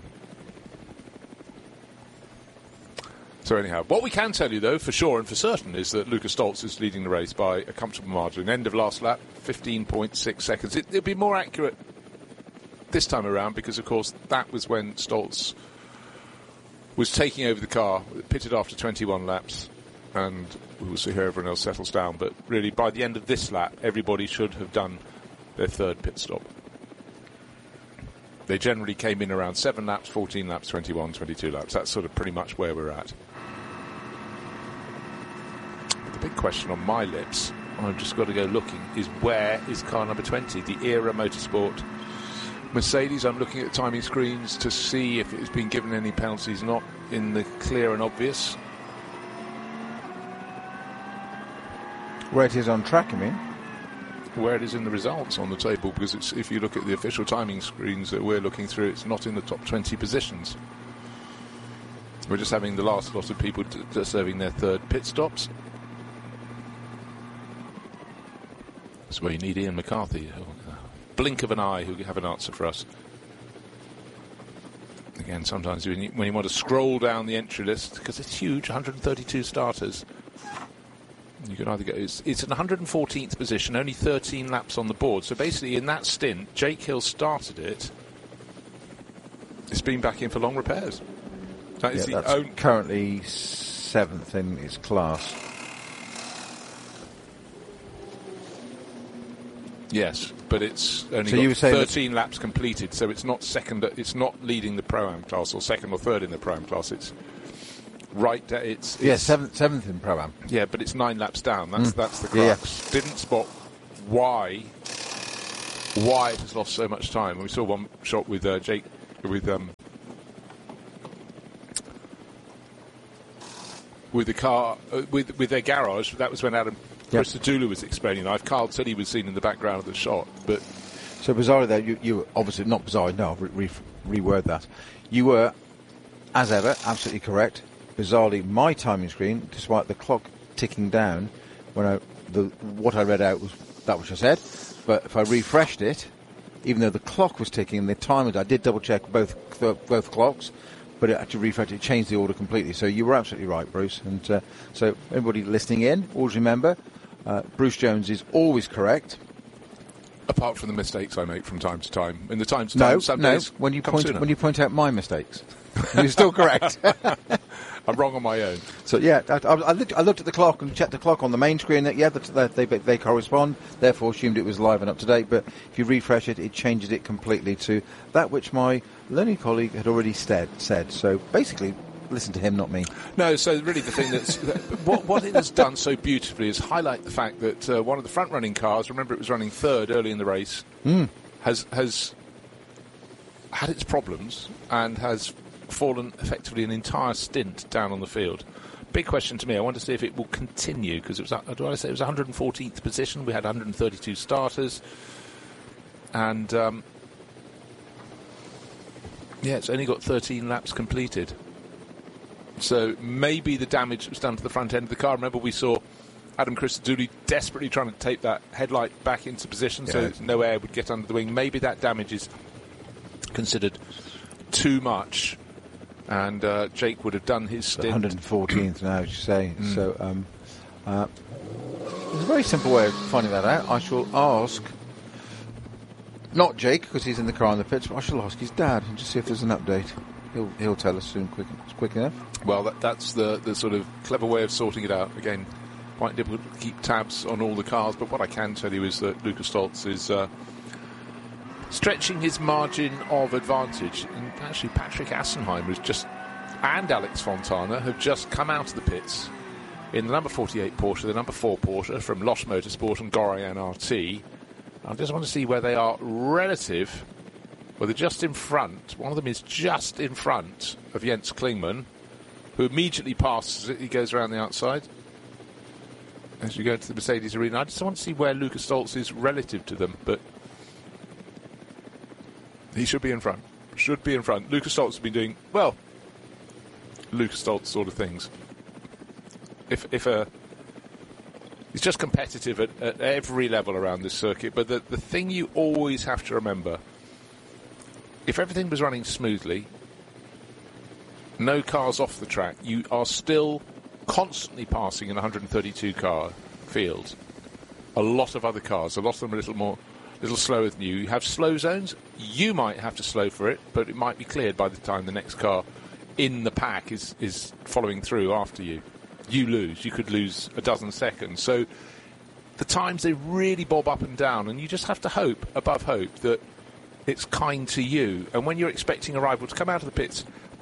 Speaker 1: So anyhow, what we can tell you, though, for sure and for certain, is that Luca Stoltz is leading the race by a comfortable margin. End of last lap, fifteen point six seconds. It, it'll be more accurate this time around because, of course, that was when Stoltz was taking over the car, pitted after twenty-one laps, and we will see how everyone else settles down. But really, by the end of this lap, everybody should have done their third pit stop. They generally came in around seven laps, fourteen laps, twenty-one, twenty-two laps. That's sort of pretty much where we're at. But the big question on my lips, I've just got to go looking, is where is car number twenty, the Era Motorsport Mercedes? I'm looking at the timing screens to see if it's been given any penalties, not in the clear and obvious.
Speaker 2: Where it is on track, you mean?
Speaker 1: Where it is in the results on the table, because it's, if you look at the official timing screens that we're looking through, it's not in the top twenty positions. We're just having the last lot of people t- t- serving their third pit stops. That's where you need Ian McCarthy, blink of an eye, who have an answer for us. Again, sometimes when you, when you want to scroll down the entry list, because it's huge, one hundred thirty-two starters, you can either go, it's, it's in one hundred fourteenth position, only thirteen laps on the board. So basically in that stint, Jake Hill started it. It's been back in for long repairs. That is
Speaker 2: yeah,
Speaker 1: the
Speaker 2: that's
Speaker 1: own...
Speaker 2: currently seventh in its class.
Speaker 1: Yes, but it's only
Speaker 2: so
Speaker 1: got thirteen laps completed, so it's not second. It's not leading the Pro-Am class or second or third in the Pro-Am class. It's right da- it's, it's
Speaker 2: Yeah, seventh, seventh in Pro-Am.
Speaker 1: Yeah, but it's nine laps down. That's
Speaker 2: Mm.
Speaker 1: that's the
Speaker 2: Yeah,
Speaker 1: crux. Didn't spot why why it has lost so much time. We saw one shot with uh, Jake with um with the car uh, with with their garage. That was when Adam
Speaker 2: Yep.
Speaker 1: Christodoulou was explaining life. Carl said he was seen in the background of the shot, but
Speaker 2: So bizarrely, there you, you were obviously not bizarre. No, I'll re- re- reword that. You were, as ever, absolutely correct. Bizarrely, my timing screen, despite the clock ticking down, when I the what I read out was that which I said. But if I refreshed it, even though the clock was ticking and the time, I did double check both both clocks, but it actually refreshed. It changed the order completely. So you were absolutely right, Bruce. And uh, so everybody listening in, always remember, uh, Bruce Jones is always correct.
Speaker 1: apart from the mistakes I make from time to time, in the time to
Speaker 2: No,
Speaker 1: time, some
Speaker 2: no.
Speaker 1: days
Speaker 2: When you
Speaker 1: come
Speaker 2: point
Speaker 1: sooner.
Speaker 2: when you point out my mistakes, you're still correct.
Speaker 1: I'm wrong on my own.
Speaker 2: So yeah, I, I, I, looked, I looked at the clock and checked the clock on the main screen. That yeah, that they, they they correspond. Therefore, assumed it was live and up to date. But if you refresh it, it changes it completely to that which my learning colleague had already said. Said so. Basically, listen to him, not me.
Speaker 1: No, so really the thing that's what, what it has done so beautifully is highlight the fact that uh, one of the front-running cars, remember it was running third early in the race,
Speaker 2: Mm.
Speaker 1: has has had its problems and has fallen effectively an entire stint down on the field. Big question to me. I want to see if it will continue because it was. Uh, do I say it was one hundred fourteenth position? We had one hundred thirty-two starters, and um, yeah, it's only got thirteen laps completed. So maybe the damage was done to the front end of the car. Remember, we saw Adam Christodoulou desperately trying to tape that headlight back into position
Speaker 2: Yeah.
Speaker 1: so no air would get under the wing. Maybe that damage is considered too much, and uh, Jake would have done his stint.
Speaker 2: one hundred fourteenth now, as you say.
Speaker 1: Mm.
Speaker 2: So um, uh, there's a very simple way of finding that out. I shall ask, not Jake, because he's in the car in the pits, but I shall ask his dad and just see if there's an update. He'll he'll tell us soon, quick quick enough.
Speaker 1: Well, that, that's the, the sort of clever way of sorting it out. Again, quite difficult to keep tabs on all the cars, but what I can tell you is that Lukas Stoltz is uh, stretching his margin of advantage. And actually, Patrick Assenheim was just, and Alex Fontana have just come out of the pits in the number forty-eight Porsche, the number four Porsche from Losch Motorsport and Gorian R T. I just want to see where they are relative. Well, they're just in front. One of them is just in front of Jens Klingmann, who immediately passes it. He goes around the outside as you go into the Mercedes arena. I just want to see where Lukas Stoltz is relative to them, but he should be in front. Should be in front. Lukas Stoltz has been doing, well, Lukas Stoltz sort of things. If if a he's just competitive at, at every level around this circuit, but the, the thing you always have to remember, if everything was running smoothly, no cars off the track, you are still constantly passing in a one hundred thirty-two car field a lot of other cars. A lot of them are a little more, little slower than you. You have slow zones. You might have to slow for it, but it might be cleared by the time the next car in the pack is, is following through after you. You lose. You could lose a dozen seconds. So the times, they really bob up and down, and you just have to hope, above hope, that it's kind to you. And when you're expecting a rival to come out of the pits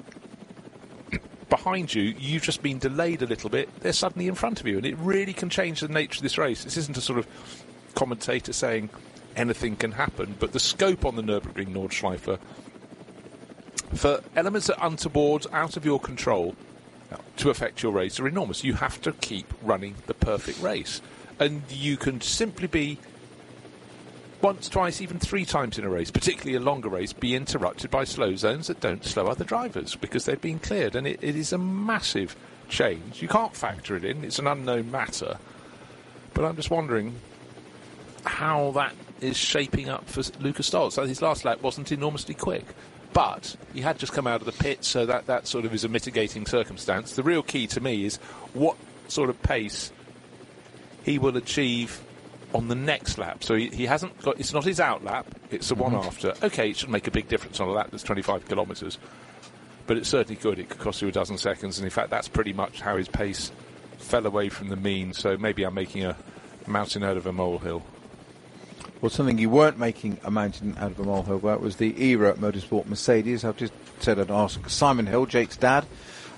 Speaker 1: behind you, you've just been delayed a little bit, they're suddenly in front of you, and it really can change the nature of this race. This isn't a sort of commentator saying anything can happen, but the scope on the Nürburgring Nordschleife for elements that are untoward, out of your control, to affect your race are enormous. You have to keep running the perfect race, and you can simply be once, twice, even three times in a race, particularly a longer race, be interrupted by slow zones that don't slow other drivers because they've been cleared. And it, it is a massive change. You can't factor it in. It's an unknown matter. But I'm just wondering how that is shaping up for Lukas Stoltz. So his last lap wasn't enormously quick, but he had just come out of the pit, so that, that sort of is a mitigating circumstance. The real key to me is what sort of pace he will achieve on the next lap. So he, he hasn't got, it's not his out lap, it's the mm-hmm. one after. Okay, it should make a big difference on a lap that's twenty-five kilometres, but it certainly could. It could cost you a dozen seconds, and in fact that's pretty much how his pace fell away from the mean. So maybe I'm making a mountain out of a molehill.
Speaker 2: Well, something you weren't making a mountain out of a molehill about was the era Motorsport Mercedes. I've just said I'd ask Simon Hill, Jake's dad,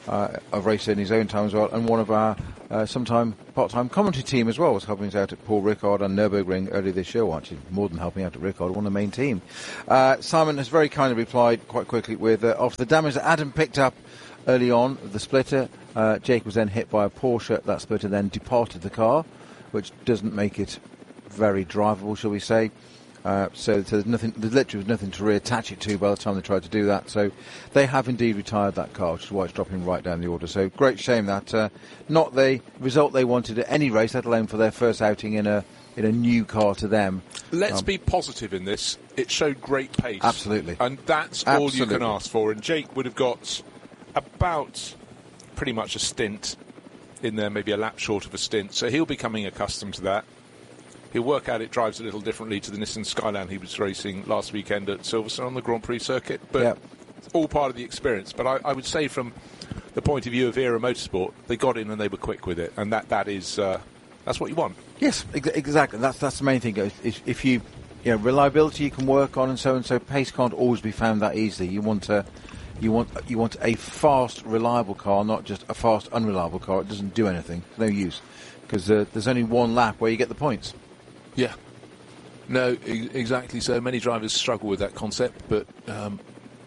Speaker 2: uh, of racing in his own time as well, and one of our uh, sometime part-time commentary team as well was helping us out at Paul Ricard and Nürburgring earlier this year. Well, actually, more than helping out at Ricard, one of the main team. Uh, Simon has very kindly replied quite quickly with, uh, after the damage that Adam picked up early on, the splitter, uh, Jake was then hit by a Porsche. That splitter then departed the car, which doesn't make it very drivable, shall we say. Uh, so, so there's nothing, there literally was nothing to reattach it to by the time they tried to do that. So they have indeed retired that car, which is why it's dropping right down the order. So great shame that uh, not the result they wanted at any race, let alone for their first outing in a in a new car to them.
Speaker 1: Let's
Speaker 2: um,
Speaker 1: be positive in this. It showed great pace.
Speaker 2: Absolutely.
Speaker 1: And that's
Speaker 2: absolutely.
Speaker 1: all you can ask for. And Jake would have got about pretty much a stint in there, maybe a lap short of a stint. So he'll be coming accustomed to that. He'll work out it drives a little differently to the Nissan Skyline he was racing last weekend at Silverstone on the Grand Prix circuit, but
Speaker 2: yep.
Speaker 1: it's all part of the experience. But I, I would say from the point of view of Era Motorsport, they got in and they were quick with it, and that, that is uh, that's what you want.
Speaker 2: Yes, ex- exactly. That's that's the main thing. If, if you, you know, reliability you can work on, and so and so, pace can't always be found that easily. You want a, you want you want a fast, reliable car, not just a fast, unreliable car. It doesn't do anything. No use, because uh, there's only one lap where you get the points.
Speaker 1: Yeah. No, e- exactly so. Many drivers struggle with that concept, but um,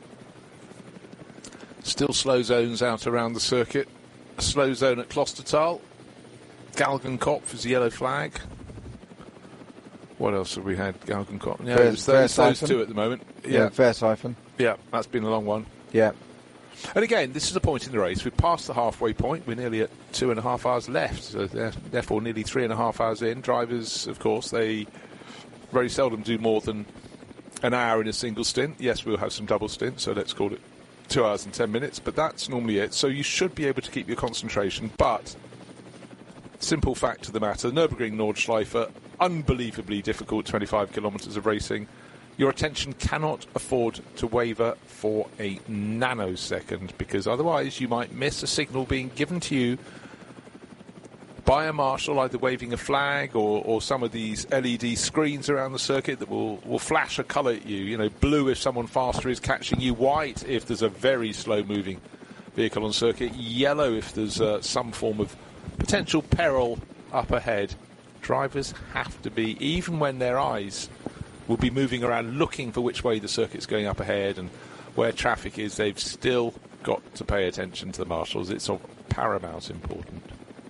Speaker 1: still slow zones out around the circuit. A slow zone at Klostertal. Galgenkopf is the yellow flag. What else have we had? Galgenkopf. Yeah,
Speaker 2: Fair,
Speaker 1: it's those, those two at the moment.
Speaker 2: Yeah,
Speaker 1: Yeah,
Speaker 2: fair siphon.
Speaker 1: yeah, that's been a long one.
Speaker 2: Yeah.
Speaker 1: And again, this is a point in the race. We've passed the halfway point. We're nearly at two and a half hours left. So therefore, nearly three and a half hours in. Drivers, of course, they very seldom do more than an hour in a single stint. Yes, we'll have some double stints, so let's call it two hours and ten minutes. But that's normally it. So you should be able to keep your concentration. But simple fact of the matter, Nürburgring Nordschleife, unbelievably difficult twenty-five kilometres of racing. Your attention cannot afford to waver for a nanosecond, because otherwise you might miss a signal being given to you by a marshal, either waving a flag or, or some of these L E D screens around the circuit that will, will flash a colour at you. You know, blue if someone faster is catching you, white if there's a very slow-moving vehicle on circuit, yellow if there's uh, some form of potential peril up ahead. Drivers have to be, even when their eyes will be moving around looking for which way the circuit's going up ahead and where traffic is, they've still got to pay attention to the marshals. It's of paramount importance.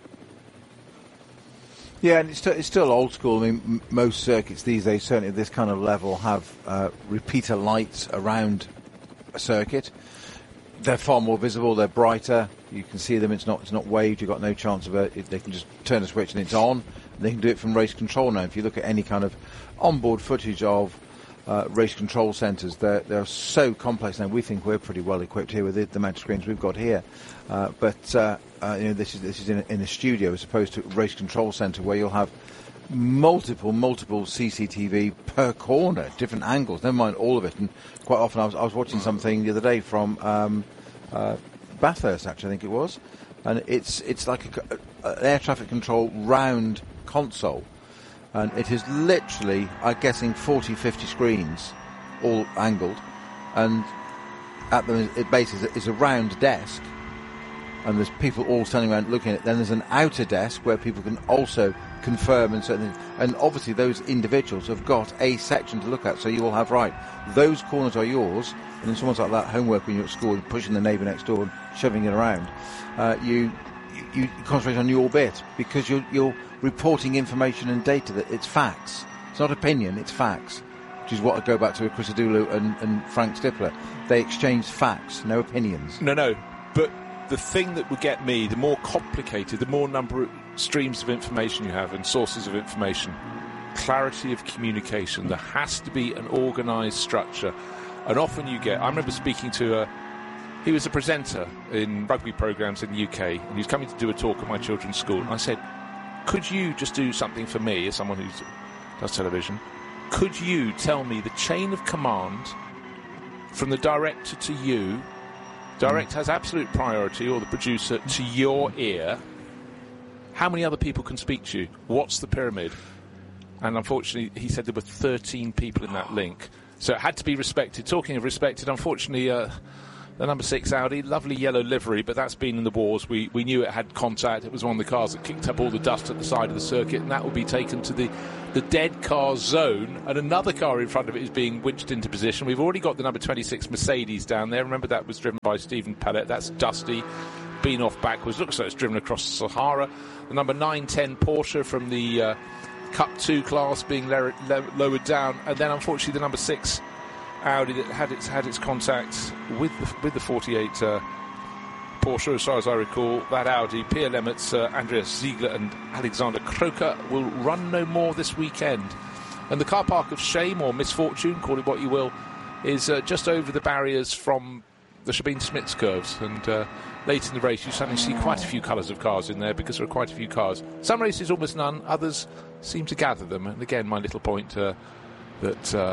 Speaker 2: Yeah, and it's, st- it's still old school. I mean, m- most circuits these days, certainly at this kind of level, have uh, repeater lights around a circuit. They're far more visible. They're brighter. You can see them. It's not it's not waved. You've got no chance of it. They can just turn a switch and it's on. They can do it from race control now. If you look at any kind of onboard footage of uh, race control centres, they're, they're so complex now. We think we're pretty well equipped here with the, the amount of screens we've got here. Uh, but uh, uh, you know, this is this is in a, in a studio as opposed to a race control centre where you'll have multiple, multiple C C T V per corner, different angles. Never mind all of it. And quite often, I was I was watching something the other day from um, uh, Bathurst, actually, I think it was, and it's it's like a, a, an air traffic control round console, and it is literally, I'm guessing, forty, fifty screens, all angled, and at the it base is a, is a round desk, and there's people all standing around looking at it. Then there's an outer desk where people can also confirm and certain things. And obviously those individuals have got a section to look at, so you will have, right, those corners are yours, and then someone's like that homework when you're at school and pushing the neighbour next door and shoving it around. Uh, you, you you concentrate on your bit because you're, you're reporting information and data. That it's facts. It's not opinion, it's facts, which is what I go back to with Chris Adulu and, and Frank Stippler. They exchange facts, no opinions.
Speaker 1: No, no, but the thing that would get me, the more complicated, the more number of streams of information you have and sources of information, clarity of communication. There has to be an organised structure. And often you get, I remember speaking to a, he was a presenter in rugby programmes in the U K, and he was coming to do a talk at my children's school. And I said, could you just do something for me, as someone who does television? Could you tell me the chain of command from the director to you? Direct has absolute priority, or the producer, to your ear. How many other people can speak to you? What's the pyramid? And unfortunately, he said there were thirteen people in that link. So it had to be respected. Talking of respected, unfortunately, uh, the number six Audi, lovely yellow livery, but that's been in the wars. We we knew it had contact. It was one of the cars that kicked up all the dust at the side of the circuit, and that will be taken to the, the dead car zone, and another car in front of it is being winched into position. We've already got the number twenty-six Mercedes down there. Remember, that was driven by Stephen Pellet. That's dusty, been off backwards. Looks like it's driven across the Sahara. The number nine ten Porsche from the uh, Cup two class being lower, lowered down, and then unfortunately the number six Audi that had its had its contact with the, with the forty-eight uh, Porsche, as far as I recall. That Audi, Pierre Lemets, uh, Andreas Ziegler and Alexander Croker will run no more this weekend. And the car park of shame or misfortune, call it what you will, is uh, just over the barriers from the Sabine-Smits curves. And uh, late in the race you suddenly see quite a few colours of cars in there, because there are quite a few cars. Some races almost none, others seem to gather them. And again, my little point uh, that... Uh,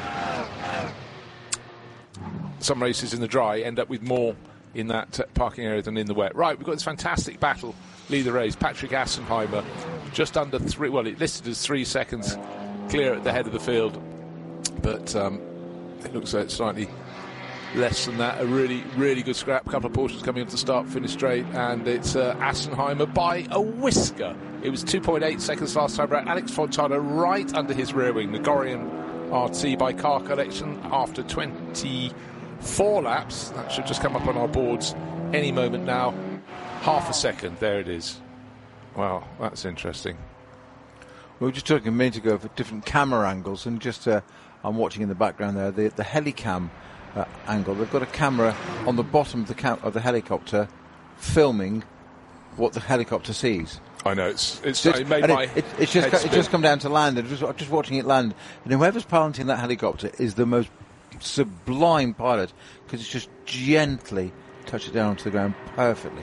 Speaker 1: some races in the dry end up with more in that uh, parking area than in the wet. Right, we've got this fantastic battle lead the race. Patrick Assenheimer just under three, well, it listed as three seconds clear at the head of the field, but um, it looks like it's slightly less than that. A really, really good scrap. A couple of Porsches coming into the start finish straight, and it's uh, Assenheimer by a whisker. It was two point eight seconds last time around. Alex Fontana right under his rear wing. Nagorian R T by car collection after twenty-four laps. That should just come up on our boards any moment now. Half a second, there it is. Wow, that's interesting.
Speaker 2: We were just talking a minute ago of different camera angles, and just uh, I'm watching in the background there the, the helicam uh, angle. They've got a camera on the bottom of the cam- of the helicopter filming what the helicopter sees.
Speaker 1: I know, it's it's,
Speaker 2: So it's,
Speaker 1: it made
Speaker 2: and
Speaker 1: my
Speaker 2: it, it, it's just
Speaker 1: head
Speaker 2: co-
Speaker 1: spin.
Speaker 2: it's just come down to land, and just, I'm just watching it land. And whoever's piloting that helicopter is the most sublime pilot, because it's just gently touched it down onto the ground perfectly.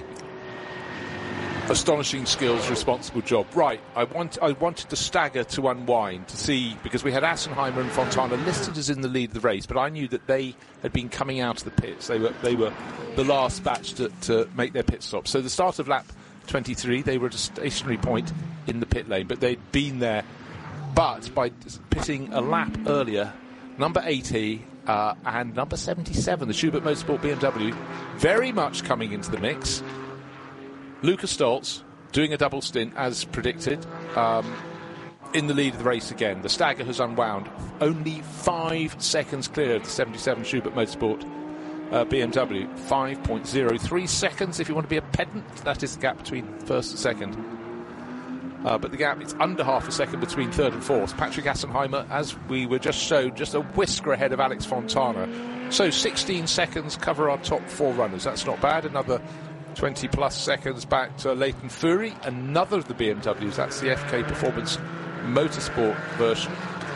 Speaker 1: Astonishing skills, responsible job. Right, I want I wanted the stagger to unwind to see, because we had Assenheimer and Fontana listed as in the lead of the race, but I knew that they had been coming out of the pits. They were they were the last batch to, to make their pit stop. So the start of lap twenty-three, they were at a stationary point in the pit lane, but they'd been there. But by pitting a lap earlier, number eighty uh, and number seventy-seven, the Schubert Motorsport B M W, very much coming into the mix. Luca Stoltz doing a double stint as predicted, um, in the lead of the race again. The stagger has unwound, only five seconds clear of the seventy-seven Schubert Motorsport uh, B M W. five point oh three seconds if you want to be a pedant. That is the gap between first and second. Uh, but the gap is under half a second between third and fourth. Patrick Assenheimer, as we were just shown, just a whisker ahead of Alex Fontana. So sixteen seconds cover our top four runners. That's not bad. Another twenty plus seconds back to Leighton Fury, another of the B M Ws. That's the F K Performance Motorsport version.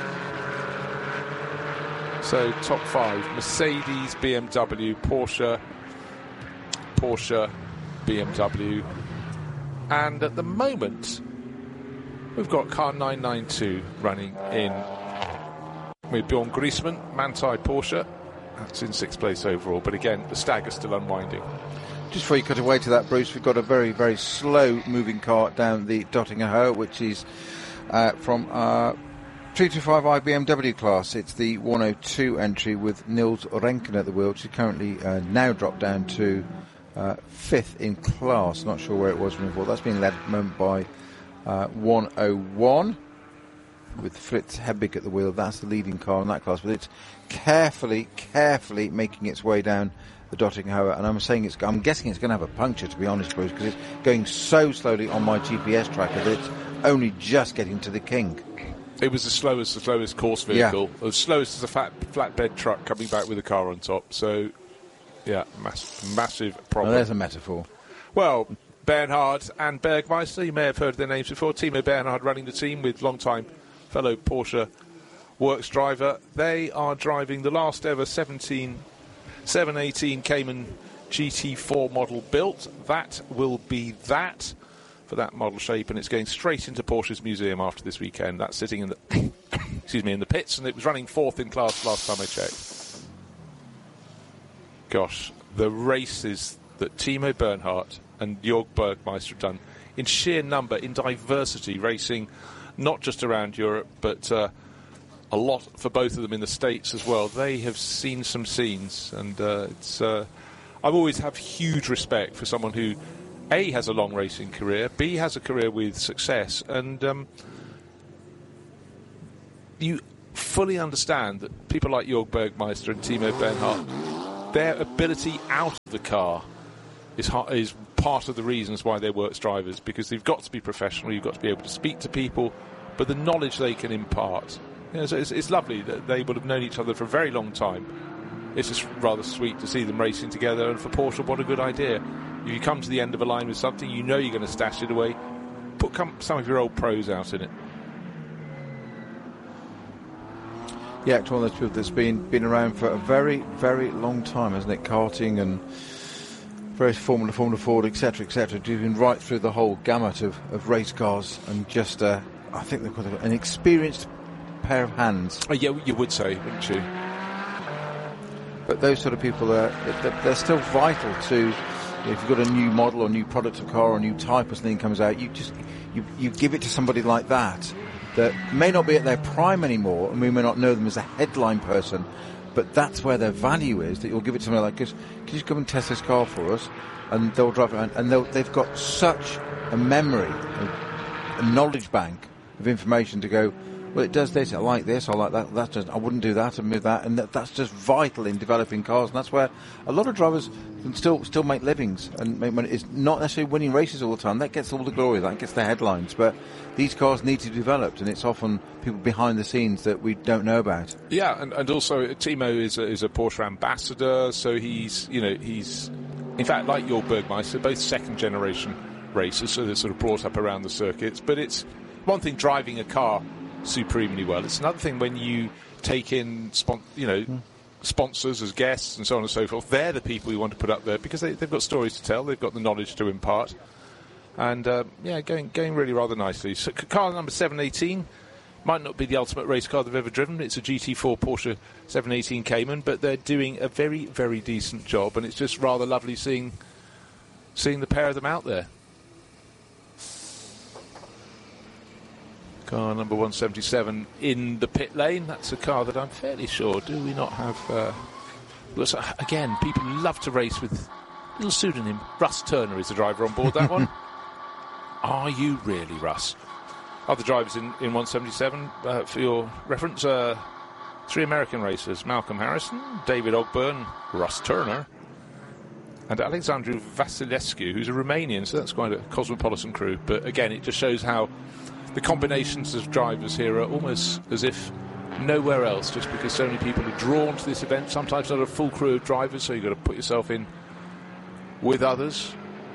Speaker 1: So top five: Mercedes, B M W, Porsche, Porsche, B M W, and at the moment we've got car nine ninety-two running in with Bjorn Griezmann, Manthey Porsche. That's in sixth place overall, but again the stagger still unwinding.
Speaker 2: Just before you cut away to that, Bruce, we've got a very, very slow-moving car down the Döttinger Höhe, which is uh, from our three twenty-five i B M W class. It's the one oh two entry with Nils Renken at the wheel, which is currently uh, now dropped down to uh, fifth in class. Not sure where it was before. That's being led at the moment by uh, one oh one with Fritz Hebig at the wheel. That's the leading car in that class, but it's carefully, carefully making its way down the Döttinger Höhe, and I'm saying it's. I'm guessing it's going to have a puncture, to be honest, Bruce, because it's going so slowly on my G P S tracker that it's only just getting to the king.
Speaker 1: It was the slowest, the slowest course vehicle, yeah. As slowest as a fat flatbed truck coming back with a car on top. So, yeah, mass, massive problem.
Speaker 2: Well, there's a metaphor.
Speaker 1: Well, Bernhard and Bergmeister, you may have heard their names before. Timo Bernhard running the team with long-time fellow Porsche works driver. They are driving the last ever seventeen. seven eighteen Cayman G T four model built. That will be that for that model shape, and it's going straight into Porsche's museum after this weekend. That's sitting in the excuse me in the pits, and it was running fourth in class last time I checked. Gosh, the races that Timo Bernhard and Jörg Bergmeister have done in sheer number, in diversity, racing not just around Europe, but uh, a lot for both of them in the States as well. They have seen some scenes, and uh, it's uh, I've always have huge respect for someone who, A, has a long racing career, B, has a career with success, and um, you fully understand that people like Jörg Bergmeister and Timo Bernhardt, their ability out of the car is, is part of the reasons why they work as drivers, because they've got to be professional, you've got to be able to speak to people, but the knowledge they can impart, you know, so it's, it's lovely that they would have known each other for a very long time. It's just rather sweet to see them racing together, and for Porsche, what a good idea. If you come to the end of a line with something, you know you're going to stash it away, put some of your old pros out in it.
Speaker 2: Yeah, it's one of those people that's been been around for a very, very long time, hasn't it? Karting and various Formula, Formula Ford, et cetera, et cetera. You've been right through the whole gamut of, of race cars, and just, uh, I think they've got an experienced pair of hands.
Speaker 1: Oh, yeah, you would say, wouldn't you?
Speaker 2: But those sort of people, are, they're, they're still vital to, you know, if you've got a new model or new product of car or a new type or something comes out, you just you, you give it to somebody like that that may not be at their prime anymore, and we may not know them as a headline person, but that's where their value is, that you'll give it to somebody like, can you just come and test this car for us? And they'll drive it around, and they'll, they've got such a memory, a, a knowledge bank of information to go, well, it does this, I like this, I like that, that does, I wouldn't do that, and move that, and that, that's just vital in developing cars, and that's where a lot of drivers can still still make livings and make money. It's not necessarily winning races all the time, that gets all the glory, that gets the headlines, but these cars need to be developed, and it's often people behind the scenes that we don't know about.
Speaker 1: Yeah, and, and also Timo is a, is a Porsche ambassador, so he's, you know, he's, in fact, like Jörg Bergmeister, both second generation racers, so they're sort of brought up around the circuits, but it's one thing driving a car supremely well. It's another thing when you take in, spon- you know, mm. sponsors as guests and so on and so forth. They're the people you want to put up there because they, they've got stories to tell. They've got the knowledge to impart, and uh, yeah, going going really rather nicely. So car number seven eighteen might not be the ultimate race car they've ever driven. It's a G T four Porsche seven eighteen Cayman, but they're doing a very very decent job, and it's just rather lovely seeing seeing the pair of them out there. Car number one seventy-seven in the pit lane. That's a car that I'm fairly sure, do we not have... Uh, again, people love to race with a little pseudonym. Russ Turner is the driver on board that one. Are you really, Russ? Other drivers in, in one seventy-seven, uh, for your reference, uh, three American racers. Malcolm Harrison, David Ogburn, Russ Turner, and Alexandru Vasilescu, who's a Romanian, so that's quite a cosmopolitan crew. But again, it just shows how the combinations of drivers here are almost as if nowhere else, just because so many people are drawn to this event. Sometimes not a full crew of drivers, so you've got to put yourself in with others.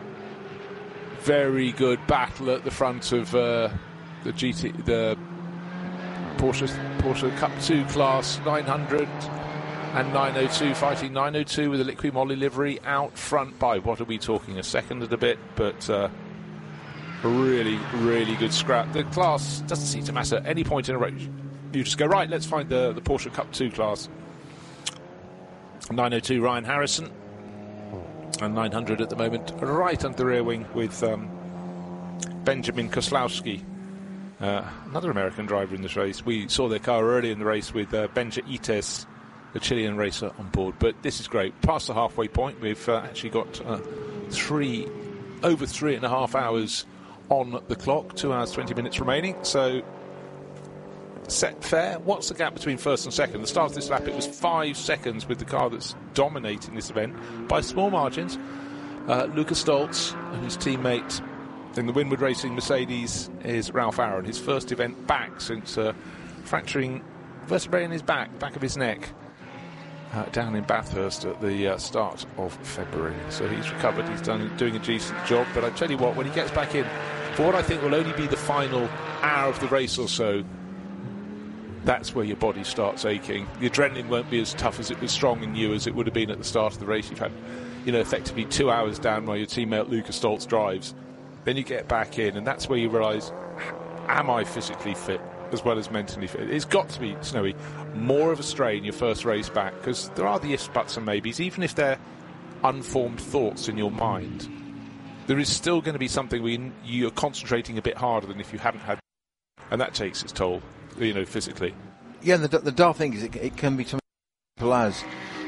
Speaker 1: Very good battle at the front of uh, the G T, the Porsche Porsche Cup two class nine hundred and nine oh two, fighting nine oh two with a Liqui Moly livery out front by, what are we talking, a second and a bit, but uh, a really, really good scrap. The class doesn't seem to matter at any point in a race. You just go, right, let's find the, the Porsche Cup two class. nine oh two Ryan Harrison, and nine hundred at the moment, right under the rear wing with um, Benjamin Koslowski, uh, another American driver in this race. We saw their car early in the race with uh, Benja Ites, the Chilean racer, on board. But this is great. Past the halfway point, we've uh, actually got uh, three, over three and a half hours on the clock, two hours twenty minutes remaining. So set fair. What's the gap between first and second? The start of this lap, it was five seconds with the car that's dominating this event by small margins. Uh, Luca Stoltz and his teammate in the Winward Racing Mercedes is Ralph Aaron. His first event back since uh, fracturing vertebrae in his back, back of his neck, uh, down in Bathurst at the uh, start of February. So he's recovered. He's done doing a decent job. But I tell you what, when he gets back in for what I think will only be the final hour of the race or so, that's where your body starts aching. The adrenaline won't be as tough as it was strong in you as it would have been at the start of the race. You've had, you know, effectively two hours down while your teammate Luca Stoltz drives. Then you get back in, and that's where you realise, am I physically fit as well as mentally fit? It's got to be, Snowy, more of a strain your first race back, because there are the ifs, buts and maybes, even if they're unformed thoughts in your mind. There is still going to be something where you're concentrating a bit harder than if you hadn't had, and that takes its toll, you know, physically.
Speaker 2: Yeah, the, the dark thing is it, it can be something as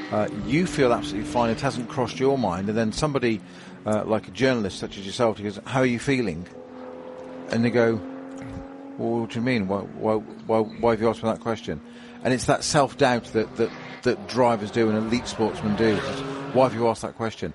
Speaker 2: uh, you feel absolutely fine, it hasn't crossed your mind, and then somebody uh, like a journalist such as yourself goes, how are you feeling? And they go, well, what do you mean? Why, why, why, why have you asked me that question? And it's that self-doubt that, that, that drivers do and elite sportsmen do. Why have you asked that question?